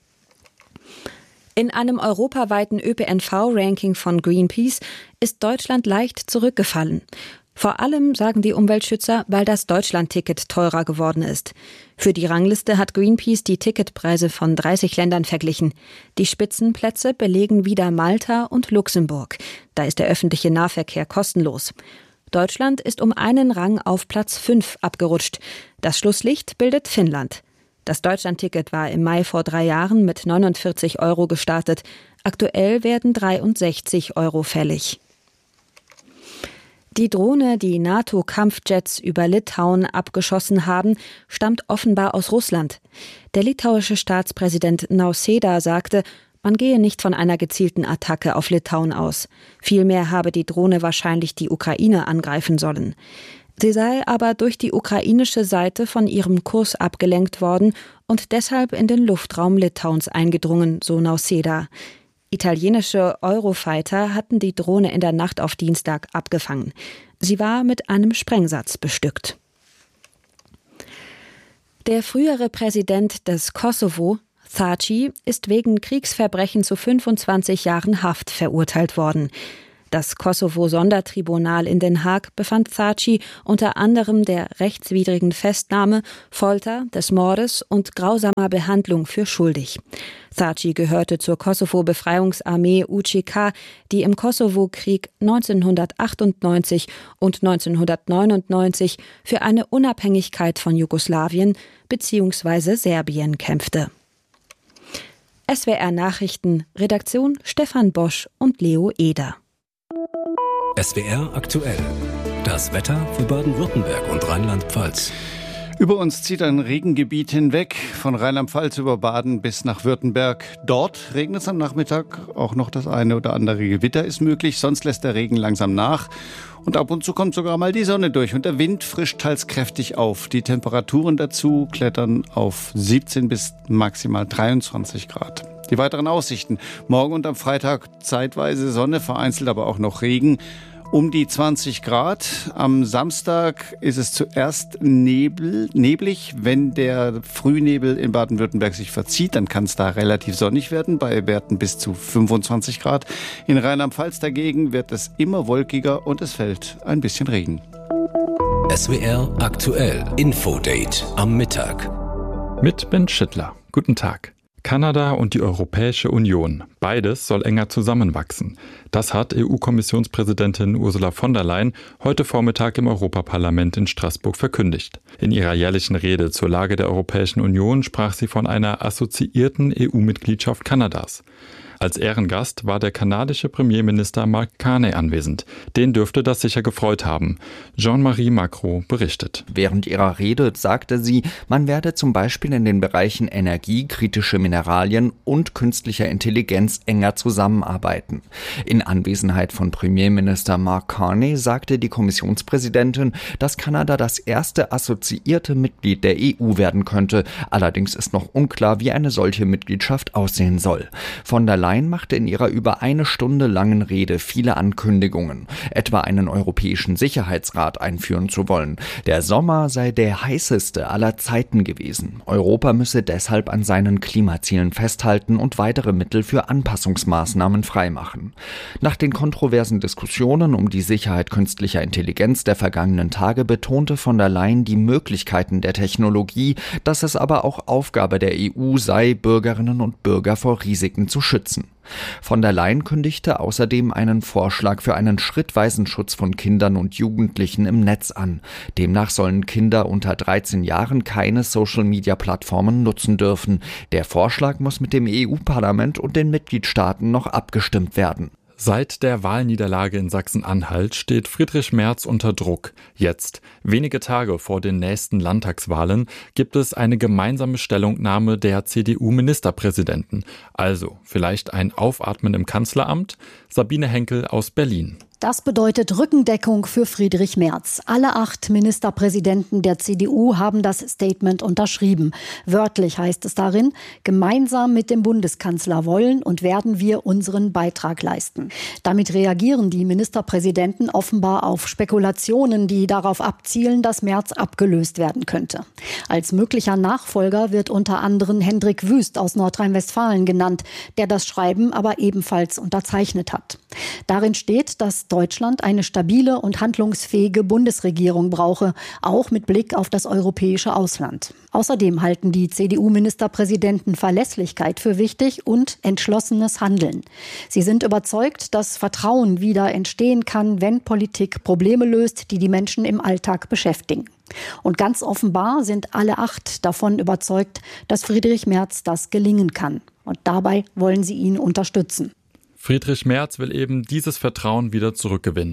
In einem europaweiten Ö P N V-Ranking von Greenpeace ist Deutschland leicht zurückgefallen. Vor allem, sagen die Umweltschützer, weil das Deutschland-Ticket teurer geworden ist. Für die Rangliste hat Greenpeace die Ticketpreise von dreißig Ländern verglichen. Die Spitzenplätze belegen wieder Malta und Luxemburg. Da ist der öffentliche Nahverkehr kostenlos. Deutschland ist um einen Rang auf Platz fünf abgerutscht. Das Schlusslicht bildet Finnland. Das Deutschland-Ticket war im Mai vor drei Jahren mit neunundvierzig Euro gestartet. Aktuell werden dreiundsechzig Euro fällig. Die Drohne, die NATO-Kampfjets über Litauen abgeschossen haben, stammt offenbar aus Russland. Der litauische Staatspräsident Nausėda sagte, man gehe nicht von einer gezielten Attacke auf Litauen aus. Vielmehr habe die Drohne wahrscheinlich die Ukraine angreifen sollen. Sie sei aber durch die ukrainische Seite von ihrem Kurs abgelenkt worden und deshalb in den Luftraum Litauens eingedrungen, so Nausėda. Italienische Eurofighter hatten die Drohne in der Nacht auf Dienstag abgefangen. Sie war mit einem Sprengsatz bestückt. Der frühere Präsident des Kosovo, Thaçi, ist wegen Kriegsverbrechen zu fünfundzwanzig Jahren Haft verurteilt worden. Das Kosovo-Sondertribunal in Den Haag befand Thaçi unter anderem der rechtswidrigen Festnahme, Folter, des Mordes und grausamer Behandlung für schuldig. Thaçi gehörte zur Kosovo-Befreiungsarmee U C K, die im Kosovo-Krieg neunzehnhundertachtundneunzig und neunzehnhundertneunundneunzig für eine Unabhängigkeit von Jugoslawien bzw. Serbien kämpfte. S W R Nachrichten, Redaktion Stefan Bosch und Leo Eder. S W R aktuell. Das Wetter für Baden-Württemberg und Rheinland-Pfalz. Über uns zieht ein Regengebiet hinweg, von Rheinland-Pfalz über Baden bis nach Württemberg. Dort regnet es am Nachmittag, auch noch das eine oder andere Gewitter ist möglich, sonst lässt der Regen langsam nach. Und ab und zu kommt sogar mal die Sonne durch und der Wind frischt teils kräftig auf. Die Temperaturen dazu klettern auf siebzehn bis maximal dreiundzwanzig Grad. Die weiteren Aussichten: Morgen und am Freitag zeitweise Sonne, vereinzelt aber auch noch Regen. Um die zwanzig Grad. Am Samstag ist es zuerst nebel, neblig. Wenn der Frühnebel in Baden-Württemberg sich verzieht, dann kann es da relativ sonnig werden, bei Werten bis zu fünfundzwanzig Grad. In Rheinland-Pfalz dagegen wird es immer wolkiger und es fällt ein bisschen Regen. S W R aktuell. Infodate am Mittag. Mit Ben Schittler. Guten Tag. Kanada und die Europäische Union. Beides soll enger zusammenwachsen. Das hat E U-Kommissionspräsidentin Ursula von der Leyen heute Vormittag im Europaparlament in Straßburg verkündigt. In ihrer jährlichen Rede zur Lage der Europäischen Union sprach sie von einer assoziierten E U-Mitgliedschaft Kanadas. Als Ehrengast war der kanadische Premierminister Mark Carney anwesend. Den dürfte das sicher gefreut haben. Jean-Marie Macron berichtet. Während ihrer Rede sagte sie, man werde zum Beispiel in den Bereichen Energie, kritische Mineralien und künstlicher Intelligenz enger zusammenarbeiten. In Anwesenheit von Premierminister Mark Carney sagte die Kommissionspräsidentin, dass Kanada das erste assoziierte Mitglied der E U werden könnte. Allerdings ist noch unklar, wie eine solche Mitgliedschaft aussehen soll. Von der Leyen machte in ihrer über eine Stunde langen Rede viele Ankündigungen, etwa einen europäischen Sicherheitsrat einführen zu wollen. Der Sommer sei der heißeste aller Zeiten gewesen. Europa müsse deshalb an seinen Klimazielen festhalten und weitere Mittel für Anpassungsmaßnahmen freimachen. Nach den kontroversen Diskussionen um die Sicherheit künstlicher Intelligenz der vergangenen Tage betonte von der Leyen die Möglichkeiten der Technologie, dass es aber auch Aufgabe der E U sei, Bürgerinnen und Bürger vor Risiken zu schützen. Von der Leyen kündigte außerdem einen Vorschlag für einen schrittweisen Schutz von Kindern und Jugendlichen im Netz an. Demnach sollen Kinder unter dreizehn Jahren keine Social-Media-Plattformen nutzen dürfen. Der Vorschlag muss mit dem E U-Parlament und den Mitgliedstaaten noch abgestimmt werden. Seit der Wahlniederlage in Sachsen-Anhalt steht Friedrich Merz unter Druck. Jetzt, wenige Tage vor den nächsten Landtagswahlen, gibt es eine gemeinsame Stellungnahme der C D U-Ministerpräsidenten. Also vielleicht ein Aufatmen im Kanzleramt? Sabine Henkel aus Berlin. Das bedeutet Rückendeckung für Friedrich Merz. Alle acht Ministerpräsidenten der C D U haben das Statement unterschrieben. Wörtlich heißt es darin, gemeinsam mit dem Bundeskanzler wollen und werden wir unseren Beitrag leisten. Damit reagieren die Ministerpräsidenten offenbar auf Spekulationen, die darauf abzielen, dass Merz abgelöst werden könnte. Als möglicher Nachfolger wird unter anderem Hendrik Wüst aus Nordrhein-Westfalen genannt, der das Schreiben aber ebenfalls unterzeichnet hat. Darin steht, dass Deutschland eine stabile und handlungsfähige Bundesregierung brauche, auch mit Blick auf das europäische Ausland. Außerdem halten die C D U-Ministerpräsidenten Verlässlichkeit für wichtig und entschlossenes Handeln. Sie sind überzeugt, dass Vertrauen wieder entstehen kann, wenn Politik Probleme löst, die die Menschen im Alltag beschäftigen. Und ganz offenbar sind alle acht davon überzeugt, dass Friedrich Merz das gelingen kann. Und dabei wollen sie ihn unterstützen. Friedrich Merz will eben dieses Vertrauen wieder zurückgewinnen. Ein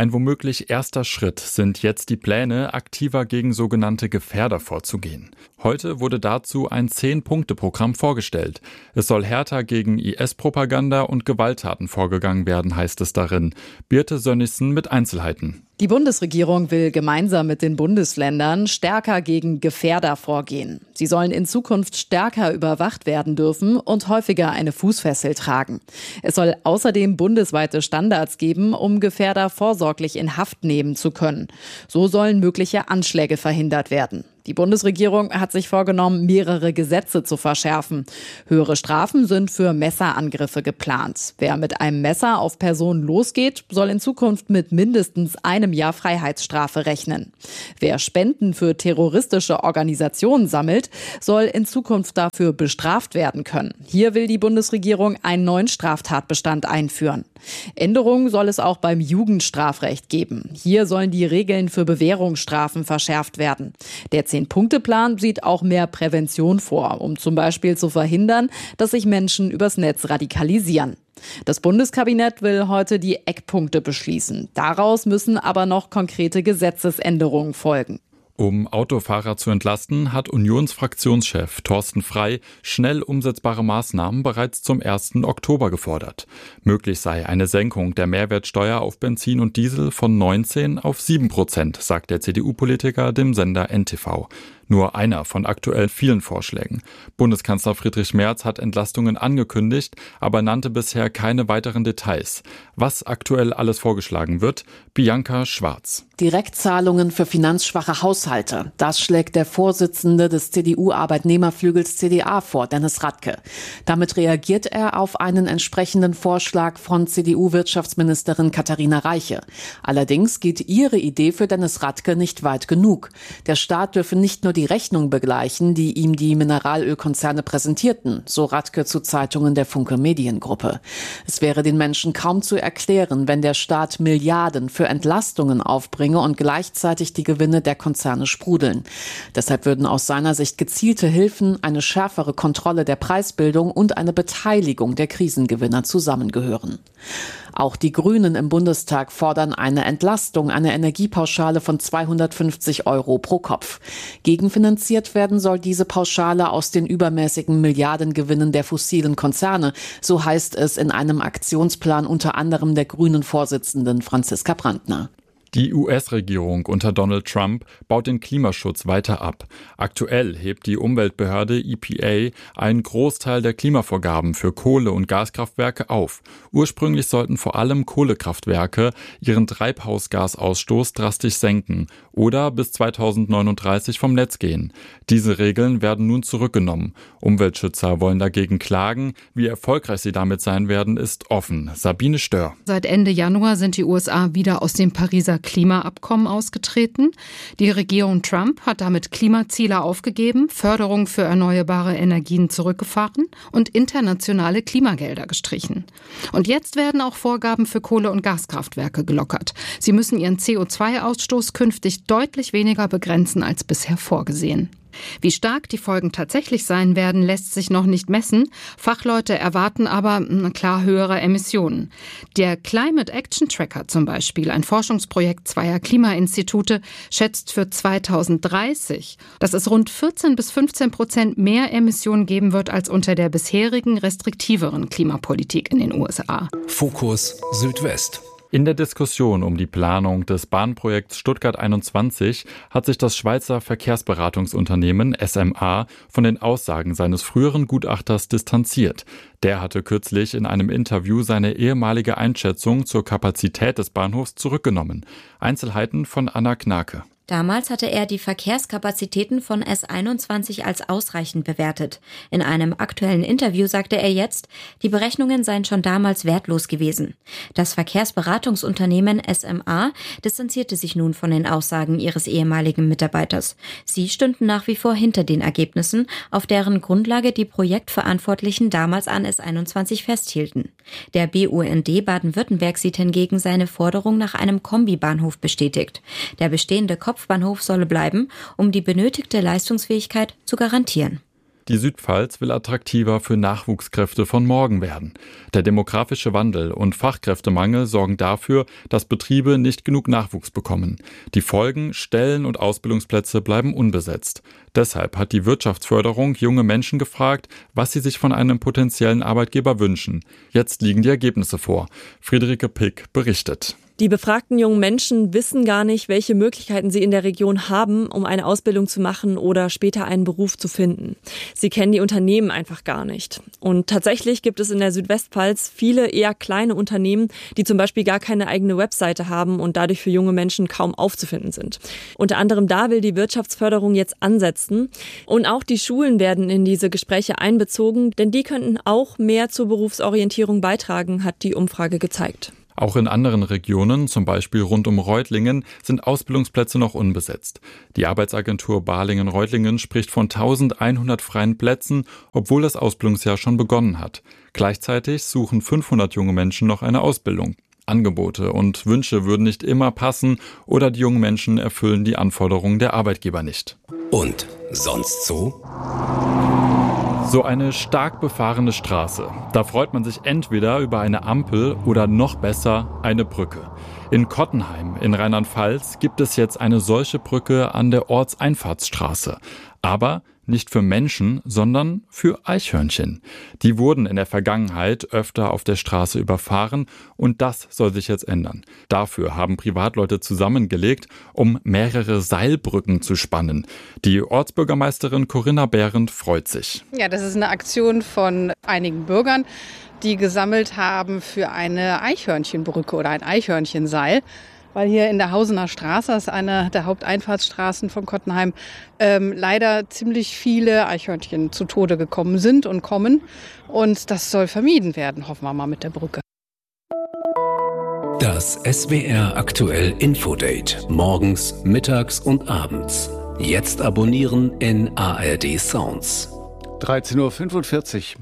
Ein womöglich erster Schritt sind jetzt die Pläne, aktiver gegen sogenannte Gefährder vorzugehen. Heute wurde dazu ein Zehn-Punkte-Programm vorgestellt. Es soll härter gegen I S-Propaganda und Gewalttaten vorgegangen werden, heißt es darin. Birte Sönnigsen mit Einzelheiten. Die Bundesregierung will gemeinsam mit den Bundesländern stärker gegen Gefährder vorgehen. Sie sollen in Zukunft stärker überwacht werden dürfen und häufiger eine Fußfessel tragen. Es soll außerdem bundesweite Standards geben, um Gefährder vorsorglich in Haft nehmen zu können. So sollen mögliche Anschläge verhindert werden. Die Bundesregierung hat sich vorgenommen, mehrere Gesetze zu verschärfen. Höhere Strafen sind für Messerangriffe geplant. Wer mit einem Messer auf Personen losgeht, soll in Zukunft mit mindestens einem Jahr Freiheitsstrafe rechnen. Wer Spenden für terroristische Organisationen sammelt, soll in Zukunft dafür bestraft werden können. Hier will die Bundesregierung einen neuen Straftatbestand einführen. Änderungen soll es auch beim Jugendstrafrecht geben. Hier sollen die Regeln für Bewährungsstrafen verschärft werden. Der Zehn-Punkte-Plan sieht auch mehr Prävention vor, um zum Beispiel zu verhindern, dass sich Menschen übers Netz radikalisieren. Das Bundeskabinett will heute die Eckpunkte beschließen. Daraus müssen aber noch konkrete Gesetzesänderungen folgen. Um Autofahrer zu entlasten, hat Unionsfraktionschef Thorsten Frey schnell umsetzbare Maßnahmen bereits zum ersten Oktober gefordert. Möglich sei eine Senkung der Mehrwertsteuer auf Benzin und Diesel von neunzehn auf sieben Prozent, sagt der C D U-Politiker dem Sender N T V. Nur einer von aktuell vielen Vorschlägen. Bundeskanzler Friedrich Merz hat Entlastungen angekündigt, aber nannte bisher keine weiteren Details. Was aktuell alles vorgeschlagen wird, Bianca Schwarz. Direktzahlungen für finanzschwache Haushalte. Das schlägt der Vorsitzende des C D U-Arbeitnehmerflügels C D A vor, Dennis Radke. Damit reagiert er auf einen entsprechenden Vorschlag von C D U-Wirtschaftsministerin Katharina Reiche. Allerdings geht ihre Idee für Dennis Radke nicht weit genug. Der Staat dürfe nicht nur die Rechnung begleichen, die ihm die Mineralölkonzerne präsentierten, so Radke zu Zeitungen der Funke Mediengruppe. Es wäre den Menschen kaum zu erklären, wenn der Staat Milliarden für Entlastungen aufbringe und gleichzeitig die Gewinne der Konzerne sprudeln. Deshalb würden aus seiner Sicht gezielte Hilfen, eine schärfere Kontrolle der Preisbildung und eine Beteiligung der Krisengewinner zusammengehören. Auch die Grünen im Bundestag fordern eine Entlastung, eine Energiepauschale von zweihundertfünfzig Euro pro Kopf. Gegenfinanziert werden soll diese Pauschale aus den übermäßigen Milliardengewinnen der fossilen Konzerne, so heißt es in einem Aktionsplan unter anderem der Grünen-Vorsitzenden Franziska Brandner. Die U S-Regierung unter Donald Trump baut den Klimaschutz weiter ab. Aktuell hebt die Umweltbehörde E P A einen Großteil der Klimavorgaben für Kohle- und Gaskraftwerke auf. Ursprünglich sollten vor allem Kohlekraftwerke ihren Treibhausgasausstoß drastisch senken oder bis zweitausendneununddreißig vom Netz gehen. Diese Regeln werden nun zurückgenommen. Umweltschützer wollen dagegen klagen. Wie erfolgreich sie damit sein werden, ist offen. Sabine Stör. Seit Ende Januar sind die U S A wieder aus dem Pariser Klimaabkommen ausgetreten. Die Regierung Trump hat damit Klimaziele aufgegeben, Förderung für erneuerbare Energien zurückgefahren und internationale Klimagelder gestrichen. Und jetzt werden auch Vorgaben für Kohle- und Gaskraftwerke gelockert. Sie müssen ihren C O zwei Ausstoß künftig deutlich weniger begrenzen als bisher vorgesehen. Wie stark die Folgen tatsächlich sein werden, lässt sich noch nicht messen. Fachleute erwarten aber na klar höhere Emissionen. Der Climate Action Tracker zum Beispiel, ein Forschungsprojekt zweier Klimainstitute, schätzt für zweitausenddreißig, dass es rund vierzehn bis fünfzehn Prozent mehr Emissionen geben wird als unter der bisherigen restriktiveren Klimapolitik in den U S A. Fokus Südwest. In der Diskussion um die Planung des Bahnprojekts Stuttgart einundzwanzig hat sich das Schweizer Verkehrsberatungsunternehmen S M A von den Aussagen seines früheren Gutachters distanziert. Der hatte kürzlich in einem Interview seine ehemalige Einschätzung zur Kapazität des Bahnhofs zurückgenommen. Einzelheiten von Anna Knake. Damals hatte er die Verkehrskapazitäten von S einundzwanzig als ausreichend bewertet. In einem aktuellen Interview sagte er jetzt, die Berechnungen seien schon damals wertlos gewesen. Das Verkehrsberatungsunternehmen S M A distanzierte sich nun von den Aussagen ihres ehemaligen Mitarbeiters. Sie stünden nach wie vor hinter den Ergebnissen, auf deren Grundlage die Projektverantwortlichen damals an S einundzwanzig festhielten. Der B U N D Baden-Württemberg sieht hingegen seine Forderung nach einem Kombibahnhof bestätigt. Der bestehende Kopfbahnhof solle bleiben, um die benötigte Leistungsfähigkeit zu garantieren. Die Südpfalz will attraktiver für Nachwuchskräfte von morgen werden. Der demografische Wandel und Fachkräftemangel sorgen dafür, dass Betriebe nicht genug Nachwuchs bekommen. Die Folgen: Stellen und Ausbildungsplätze bleiben unbesetzt. Deshalb hat die Wirtschaftsförderung junge Menschen gefragt, was sie sich von einem potenziellen Arbeitgeber wünschen. Jetzt liegen die Ergebnisse vor. Friederike Pick berichtet. Die befragten jungen Menschen wissen gar nicht, welche Möglichkeiten sie in der Region haben, um eine Ausbildung zu machen oder später einen Beruf zu finden. Sie kennen die Unternehmen einfach gar nicht. Und tatsächlich gibt es in der Südwestpfalz viele eher kleine Unternehmen, die zum Beispiel gar keine eigene Webseite haben und dadurch für junge Menschen kaum aufzufinden sind. Unter anderem da will die Wirtschaftsförderung jetzt ansetzen. Und auch die Schulen werden in diese Gespräche einbezogen, denn die könnten auch mehr zur Berufsorientierung beitragen, hat die Umfrage gezeigt. Auch in anderen Regionen, zum Beispiel rund um Reutlingen, sind Ausbildungsplätze noch unbesetzt. Die Arbeitsagentur Balingen-Reutlingen spricht von eintausendeinhundert freien Plätzen, obwohl das Ausbildungsjahr schon begonnen hat. Gleichzeitig suchen fünfhundert junge Menschen noch eine Ausbildung. Angebote und Wünsche würden nicht immer passen oder die jungen Menschen erfüllen die Anforderungen der Arbeitgeber nicht. Und sonst so? So eine stark befahrene Straße. Da freut man sich entweder über eine Ampel oder noch besser eine Brücke. In Kottenheim in Rheinland-Pfalz gibt es jetzt eine solche Brücke an der Ortseinfahrtsstraße. Aber nicht für Menschen, sondern für Eichhörnchen. Die wurden in der Vergangenheit öfter auf der Straße überfahren und das soll sich jetzt ändern. Dafür haben Privatleute zusammengelegt, um mehrere Seilbrücken zu spannen. Die Ortsbürgermeisterin Corinna Behrendt freut sich. Ja, das ist eine Aktion von einigen Bürgern, die gesammelt haben für eine Eichhörnchenbrücke oder ein Eichhörnchenseil. Weil hier in der Hausener Straße, das ist eine der Haupteinfahrtsstraßen von Kottenheim, ähm, leider ziemlich viele Eichhörnchen zu Tode gekommen sind und kommen. Und das soll vermieden werden, hoffen wir mal mit der Brücke. Das S W R aktuell Infodate. Morgens, mittags und abends. Jetzt abonnieren in A R D Sounds. dreizehn Uhr fünfundvierzig.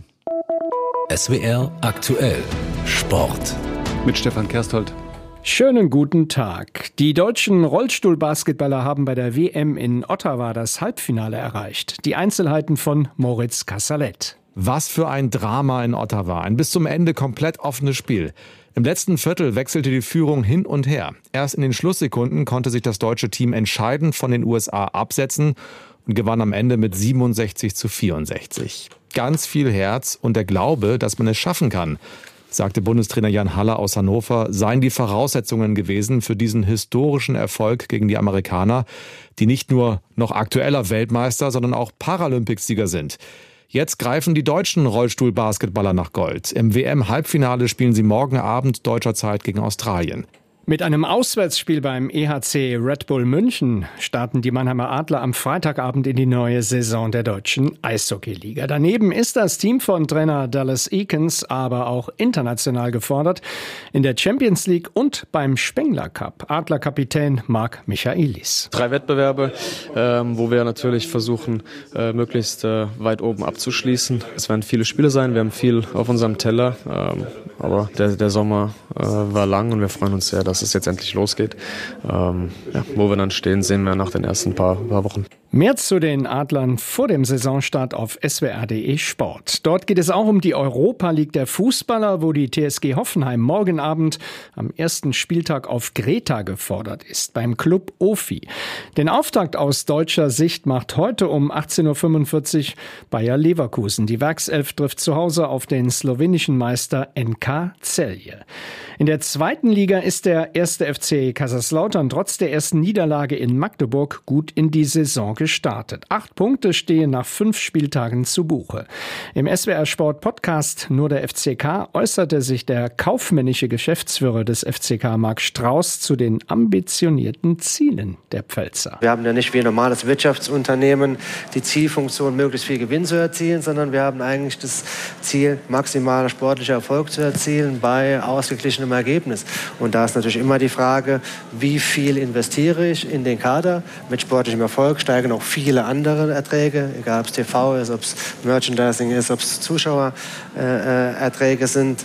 S W R aktuell Sport. Mit Stefan Kersthold. Schönen guten Tag. Die deutschen Rollstuhlbasketballer haben bei der W M in Ottawa das Halbfinale erreicht. Die Einzelheiten von Moritz Kassalet. Was für ein Drama in Ottawa. Ein bis zum Ende komplett offenes Spiel. Im letzten Viertel wechselte die Führung hin und her. Erst in den Schlusssekunden konnte sich das deutsche Team entscheidend von den U S A absetzen und gewann am Ende mit siebenundsechzig zu vierundsechzig. Ganz viel Herz und der Glaube, dass man es schaffen kann, sagte Bundestrainer Jan Haller aus Hannover, seien die Voraussetzungen gewesen für diesen historischen Erfolg gegen die Amerikaner, die nicht nur noch aktueller Weltmeister, sondern auch Paralympicsieger sind. Jetzt greifen die deutschen Rollstuhlbasketballer nach Gold. Im W M-Halbfinale spielen sie morgen Abend deutscher Zeit gegen Australien. Mit einem Auswärtsspiel beim E H C Red Bull München starten die Mannheimer Adler am Freitagabend in die neue Saison der deutschen Eishockeyliga. Daneben ist das Team von Trainer Dallas Eakins aber auch international gefordert. In der Champions League und beim Spengler Cup. Adlerkapitän Marc Michaelis. Drei Wettbewerbe, ähm, wo wir natürlich versuchen, äh, möglichst äh, weit oben abzuschließen. Es werden viele Spiele sein, wir haben viel auf unserem Teller. Ähm, aber der, der Sommer äh, war lang und wir freuen uns sehr, dass es jetzt endlich losgeht. Ähm, ja, wo wir dann stehen, sehen wir nach den ersten paar, paar Wochen. Mehr zu den Adlern vor dem Saisonstart auf S W R punkt de Sport. Dort geht es auch um die Europa League der Fußballer, wo die T S G Hoffenheim morgen Abend am ersten Spieltag auf Greta gefordert ist, beim Club Ofi. Den Auftakt aus deutscher Sicht macht heute um achtzehn Uhr fünfundvierzig Bayer Leverkusen. Die Werkself trifft zu Hause auf den slowenischen Meister N K Celje. In der zweiten Liga ist der erste F C Kaiserslautern trotz der ersten Niederlage in Magdeburg gut in die Saison gestartet. Acht Punkte stehen nach fünf Spieltagen zu Buche. Im S W R Sport Podcast Nur der F C K äußerte sich der kaufmännische Geschäftsführer des F C K, Marc Strauß, zu den ambitionierten Zielen der Pfälzer. Wir haben ja nicht wie ein normales Wirtschaftsunternehmen die Zielfunktion, möglichst viel Gewinn zu erzielen, sondern wir haben eigentlich das Ziel, maximaler sportlicher Erfolg zu erzielen bei ausgeglichenem Ergebnis. Und da ist natürlich immer die Frage, wie viel investiere ich in den Kader mit sportlichem Erfolg, steigen auch viele andere Erträge, egal ob es T V ist, ob es Merchandising ist, ob es Zuschauererträge äh, sind. Es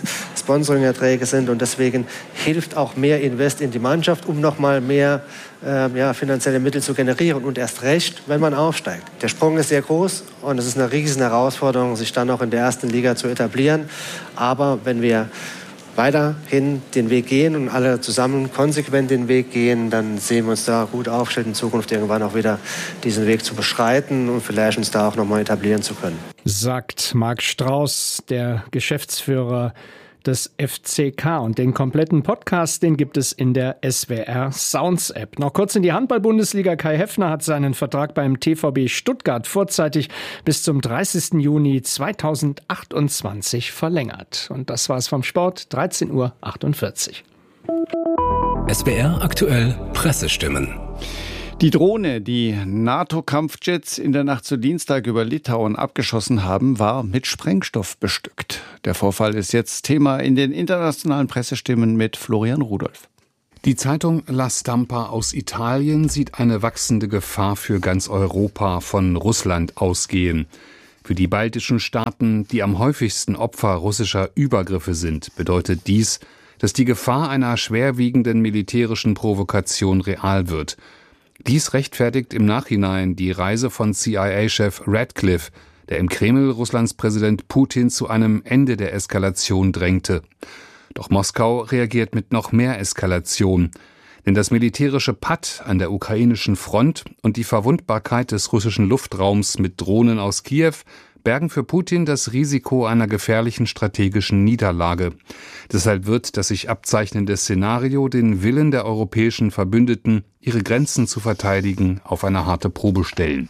Sponsoring-Erträge sind. Und deswegen hilft auch mehr Invest in die Mannschaft, um nochmal mehr äh, ja, finanzielle Mittel zu generieren. Und erst recht, wenn man aufsteigt. Der Sprung ist sehr groß und es ist eine riesen Herausforderung, sich dann auch in der ersten Liga zu etablieren. Aber wenn wir weiterhin den Weg gehen und alle zusammen konsequent den Weg gehen, dann sehen wir uns da gut aufgestellt, in Zukunft irgendwann auch wieder diesen Weg zu beschreiten und vielleicht uns da auch nochmal etablieren zu können. Sagt Marc Strauß, der Geschäftsführer des F C K. Und den kompletten Podcast, den gibt es in der S W R Sounds App. Noch kurz in die Handball-Bundesliga. Kai Heffner hat seinen Vertrag beim T V B Stuttgart vorzeitig bis zum dreißigsten Juni zweitausendachtundzwanzig verlängert. Und das war's vom Sport, dreizehn Uhr achtundvierzig. S W R aktuell Pressestimmen. Die Drohne, die NATO-Kampfjets in der Nacht zu Dienstag über Litauen abgeschossen haben, war mit Sprengstoff bestückt. Der Vorfall ist jetzt Thema in den internationalen Pressestimmen mit Florian Rudolph. Die Zeitung La Stampa aus Italien sieht eine wachsende Gefahr für ganz Europa von Russland ausgehen. Für die baltischen Staaten, die am häufigsten Opfer russischer Übergriffe sind, bedeutet dies, dass die Gefahr einer schwerwiegenden militärischen Provokation real wird. Dies rechtfertigt im Nachhinein die Reise von C I A-Chef Radcliffe, der im Kreml Russlands Präsident Putin zu einem Ende der Eskalation drängte. Doch Moskau reagiert mit noch mehr Eskalation. Denn das militärische Patt an der ukrainischen Front und die Verwundbarkeit des russischen Luftraums mit Drohnen aus Kiew bergen für Putin das Risiko einer gefährlichen strategischen Niederlage. Deshalb wird das sich abzeichnende Szenario den Willen der europäischen Verbündeten, ihre Grenzen zu verteidigen, auf eine harte Probe stellen.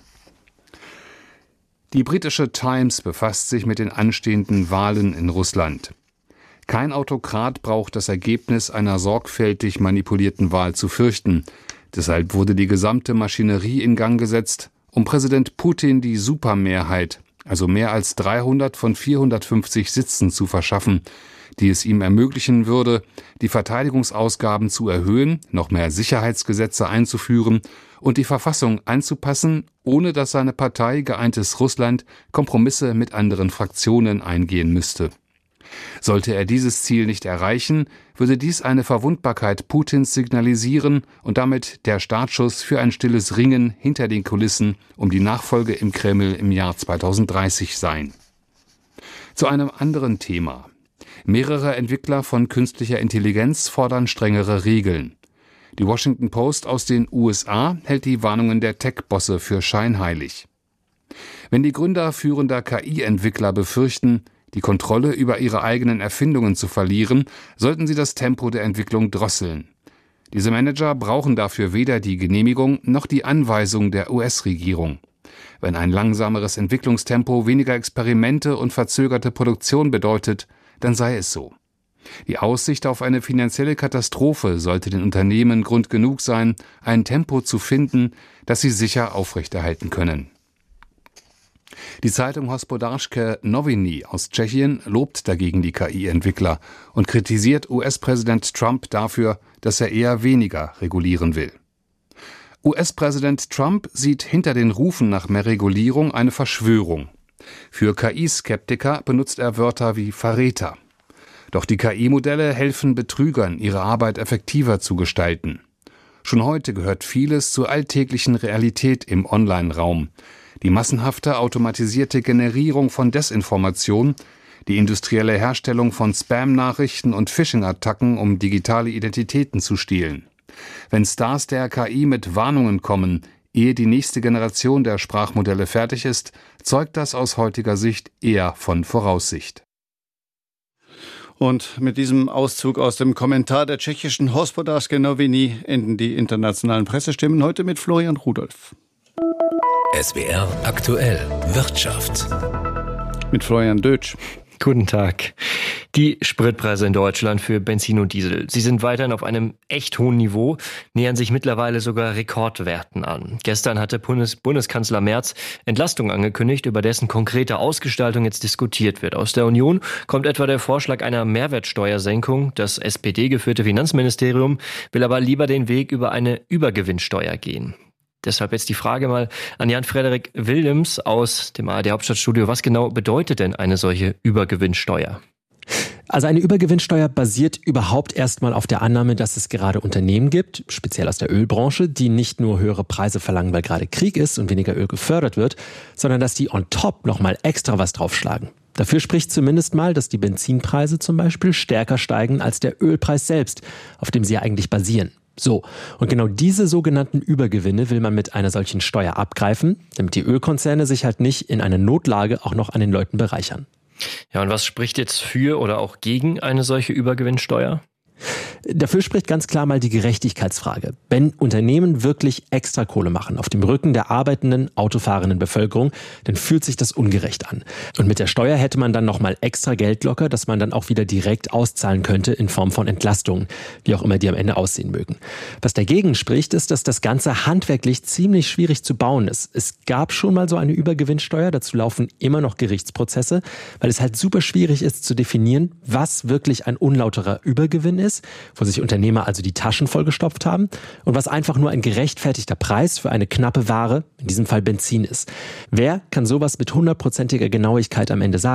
Die britische Times befasst sich mit den anstehenden Wahlen in Russland. Kein Autokrat braucht das Ergebnis einer sorgfältig manipulierten Wahl zu fürchten. Deshalb wurde die gesamte Maschinerie in Gang gesetzt, um Präsident Putin die Supermehrheit, also mehr als dreihundert von vierhundertfünfzig Sitzen zu verschaffen, die es ihm ermöglichen würde, die Verteidigungsausgaben zu erhöhen, noch mehr Sicherheitsgesetze einzuführen und die Verfassung anzupassen, ohne dass seine Partei Geeintes Russland Kompromisse mit anderen Fraktionen eingehen müsste. Sollte er dieses Ziel nicht erreichen, würde dies eine Verwundbarkeit Putins signalisieren und damit der Startschuss für ein stilles Ringen hinter den Kulissen um die Nachfolge im Kreml im Jahr zweitausenddreißig sein. Zu einem anderen Thema. Mehrere Entwickler von künstlicher Intelligenz fordern strengere Regeln. Die Washington Post aus den U S A hält die Warnungen der Tech-Bosse für scheinheilig. Wenn die Gründer führender K I-Entwickler befürchten, die Kontrolle über ihre eigenen Erfindungen zu verlieren, sollten sie das Tempo der Entwicklung drosseln. Diese Manager brauchen dafür weder die Genehmigung noch die Anweisung der U S-Regierung. Wenn ein langsameres Entwicklungstempo weniger Experimente und verzögerte Produktion bedeutet, dann sei es so. Die Aussicht auf eine finanzielle Katastrophe sollte den Unternehmen Grund genug sein, ein Tempo zu finden, das sie sicher aufrechterhalten können. Die Zeitung Hospodářské noviny aus Tschechien lobt dagegen die K I-Entwickler und kritisiert U S-Präsident Trump dafür, dass er eher weniger regulieren will. U S-Präsident Trump sieht hinter den Rufen nach mehr Regulierung eine Verschwörung. Für K I-Skeptiker benutzt er Wörter wie Verräter. Doch die K I-Modelle helfen Betrügern, ihre Arbeit effektiver zu gestalten. Schon heute gehört vieles zur alltäglichen Realität im Online-Raum. Die massenhafte automatisierte Generierung von Desinformation, die industrielle Herstellung von Spam-Nachrichten und Phishing-Attacken, um digitale Identitäten zu stehlen. Wenn Stars der K I mit Warnungen kommen, ehe die nächste Generation der Sprachmodelle fertig ist, zeugt das aus heutiger Sicht eher von Voraussicht. Und mit diesem Auszug aus dem Kommentar der tschechischen Hospodářské noviny enden die internationalen Pressestimmen heute mit Florian Rudolph. S W R aktuell Wirtschaft. Mit Florian Dötsch. Guten Tag. Die Spritpreise in Deutschland für Benzin und Diesel, sie sind weiterhin auf einem echt hohen Niveau, nähern sich mittlerweile sogar Rekordwerten an. Gestern hatte Bundes- Bundeskanzler Merz Entlastung angekündigt, über dessen konkrete Ausgestaltung jetzt diskutiert wird. Aus der Union kommt etwa der Vorschlag einer Mehrwertsteuersenkung. Das S P D-geführte Finanzministerium will aber lieber den Weg über eine Übergewinnsteuer gehen. Deshalb jetzt die Frage mal an Jan-Frederik Williams aus dem A R D Hauptstadtstudio. Was genau bedeutet denn eine solche Übergewinnsteuer? Also eine Übergewinnsteuer basiert überhaupt erstmal auf der Annahme, dass es gerade Unternehmen gibt, speziell aus der Ölbranche, die nicht nur höhere Preise verlangen, weil gerade Krieg ist und weniger Öl gefördert wird, sondern dass die on top nochmal extra was draufschlagen. Dafür spricht zumindest mal, dass die Benzinpreise zum Beispiel stärker steigen als der Ölpreis selbst, auf dem sie ja eigentlich basieren. So, und genau diese sogenannten Übergewinne will man mit einer solchen Steuer abgreifen, damit die Ölkonzerne sich halt nicht in einer Notlage auch noch an den Leuten bereichern. Ja, und was spricht jetzt für oder auch gegen eine solche Übergewinnsteuer? Dafür spricht ganz klar mal die Gerechtigkeitsfrage. Wenn Unternehmen wirklich extra Kohle machen auf dem Rücken der arbeitenden, autofahrenden Bevölkerung, dann fühlt sich das ungerecht an. Und mit der Steuer hätte man dann nochmal extra Geld locker, das man dann auch wieder direkt auszahlen könnte in Form von Entlastungen, wie auch immer die am Ende aussehen mögen. Was dagegen spricht, ist, dass das Ganze handwerklich ziemlich schwierig zu bauen ist. Es gab schon mal so eine Übergewinnsteuer, dazu laufen immer noch Gerichtsprozesse, weil es halt super schwierig ist zu definieren, was wirklich ein unlauterer Übergewinn ist, wo sich Unternehmer also die Taschen vollgestopft haben und was einfach nur ein gerechtfertigter Preis für eine knappe Ware, in diesem Fall Benzin ist. Wer kann sowas mit hundertprozentiger Genauigkeit am Ende sagen?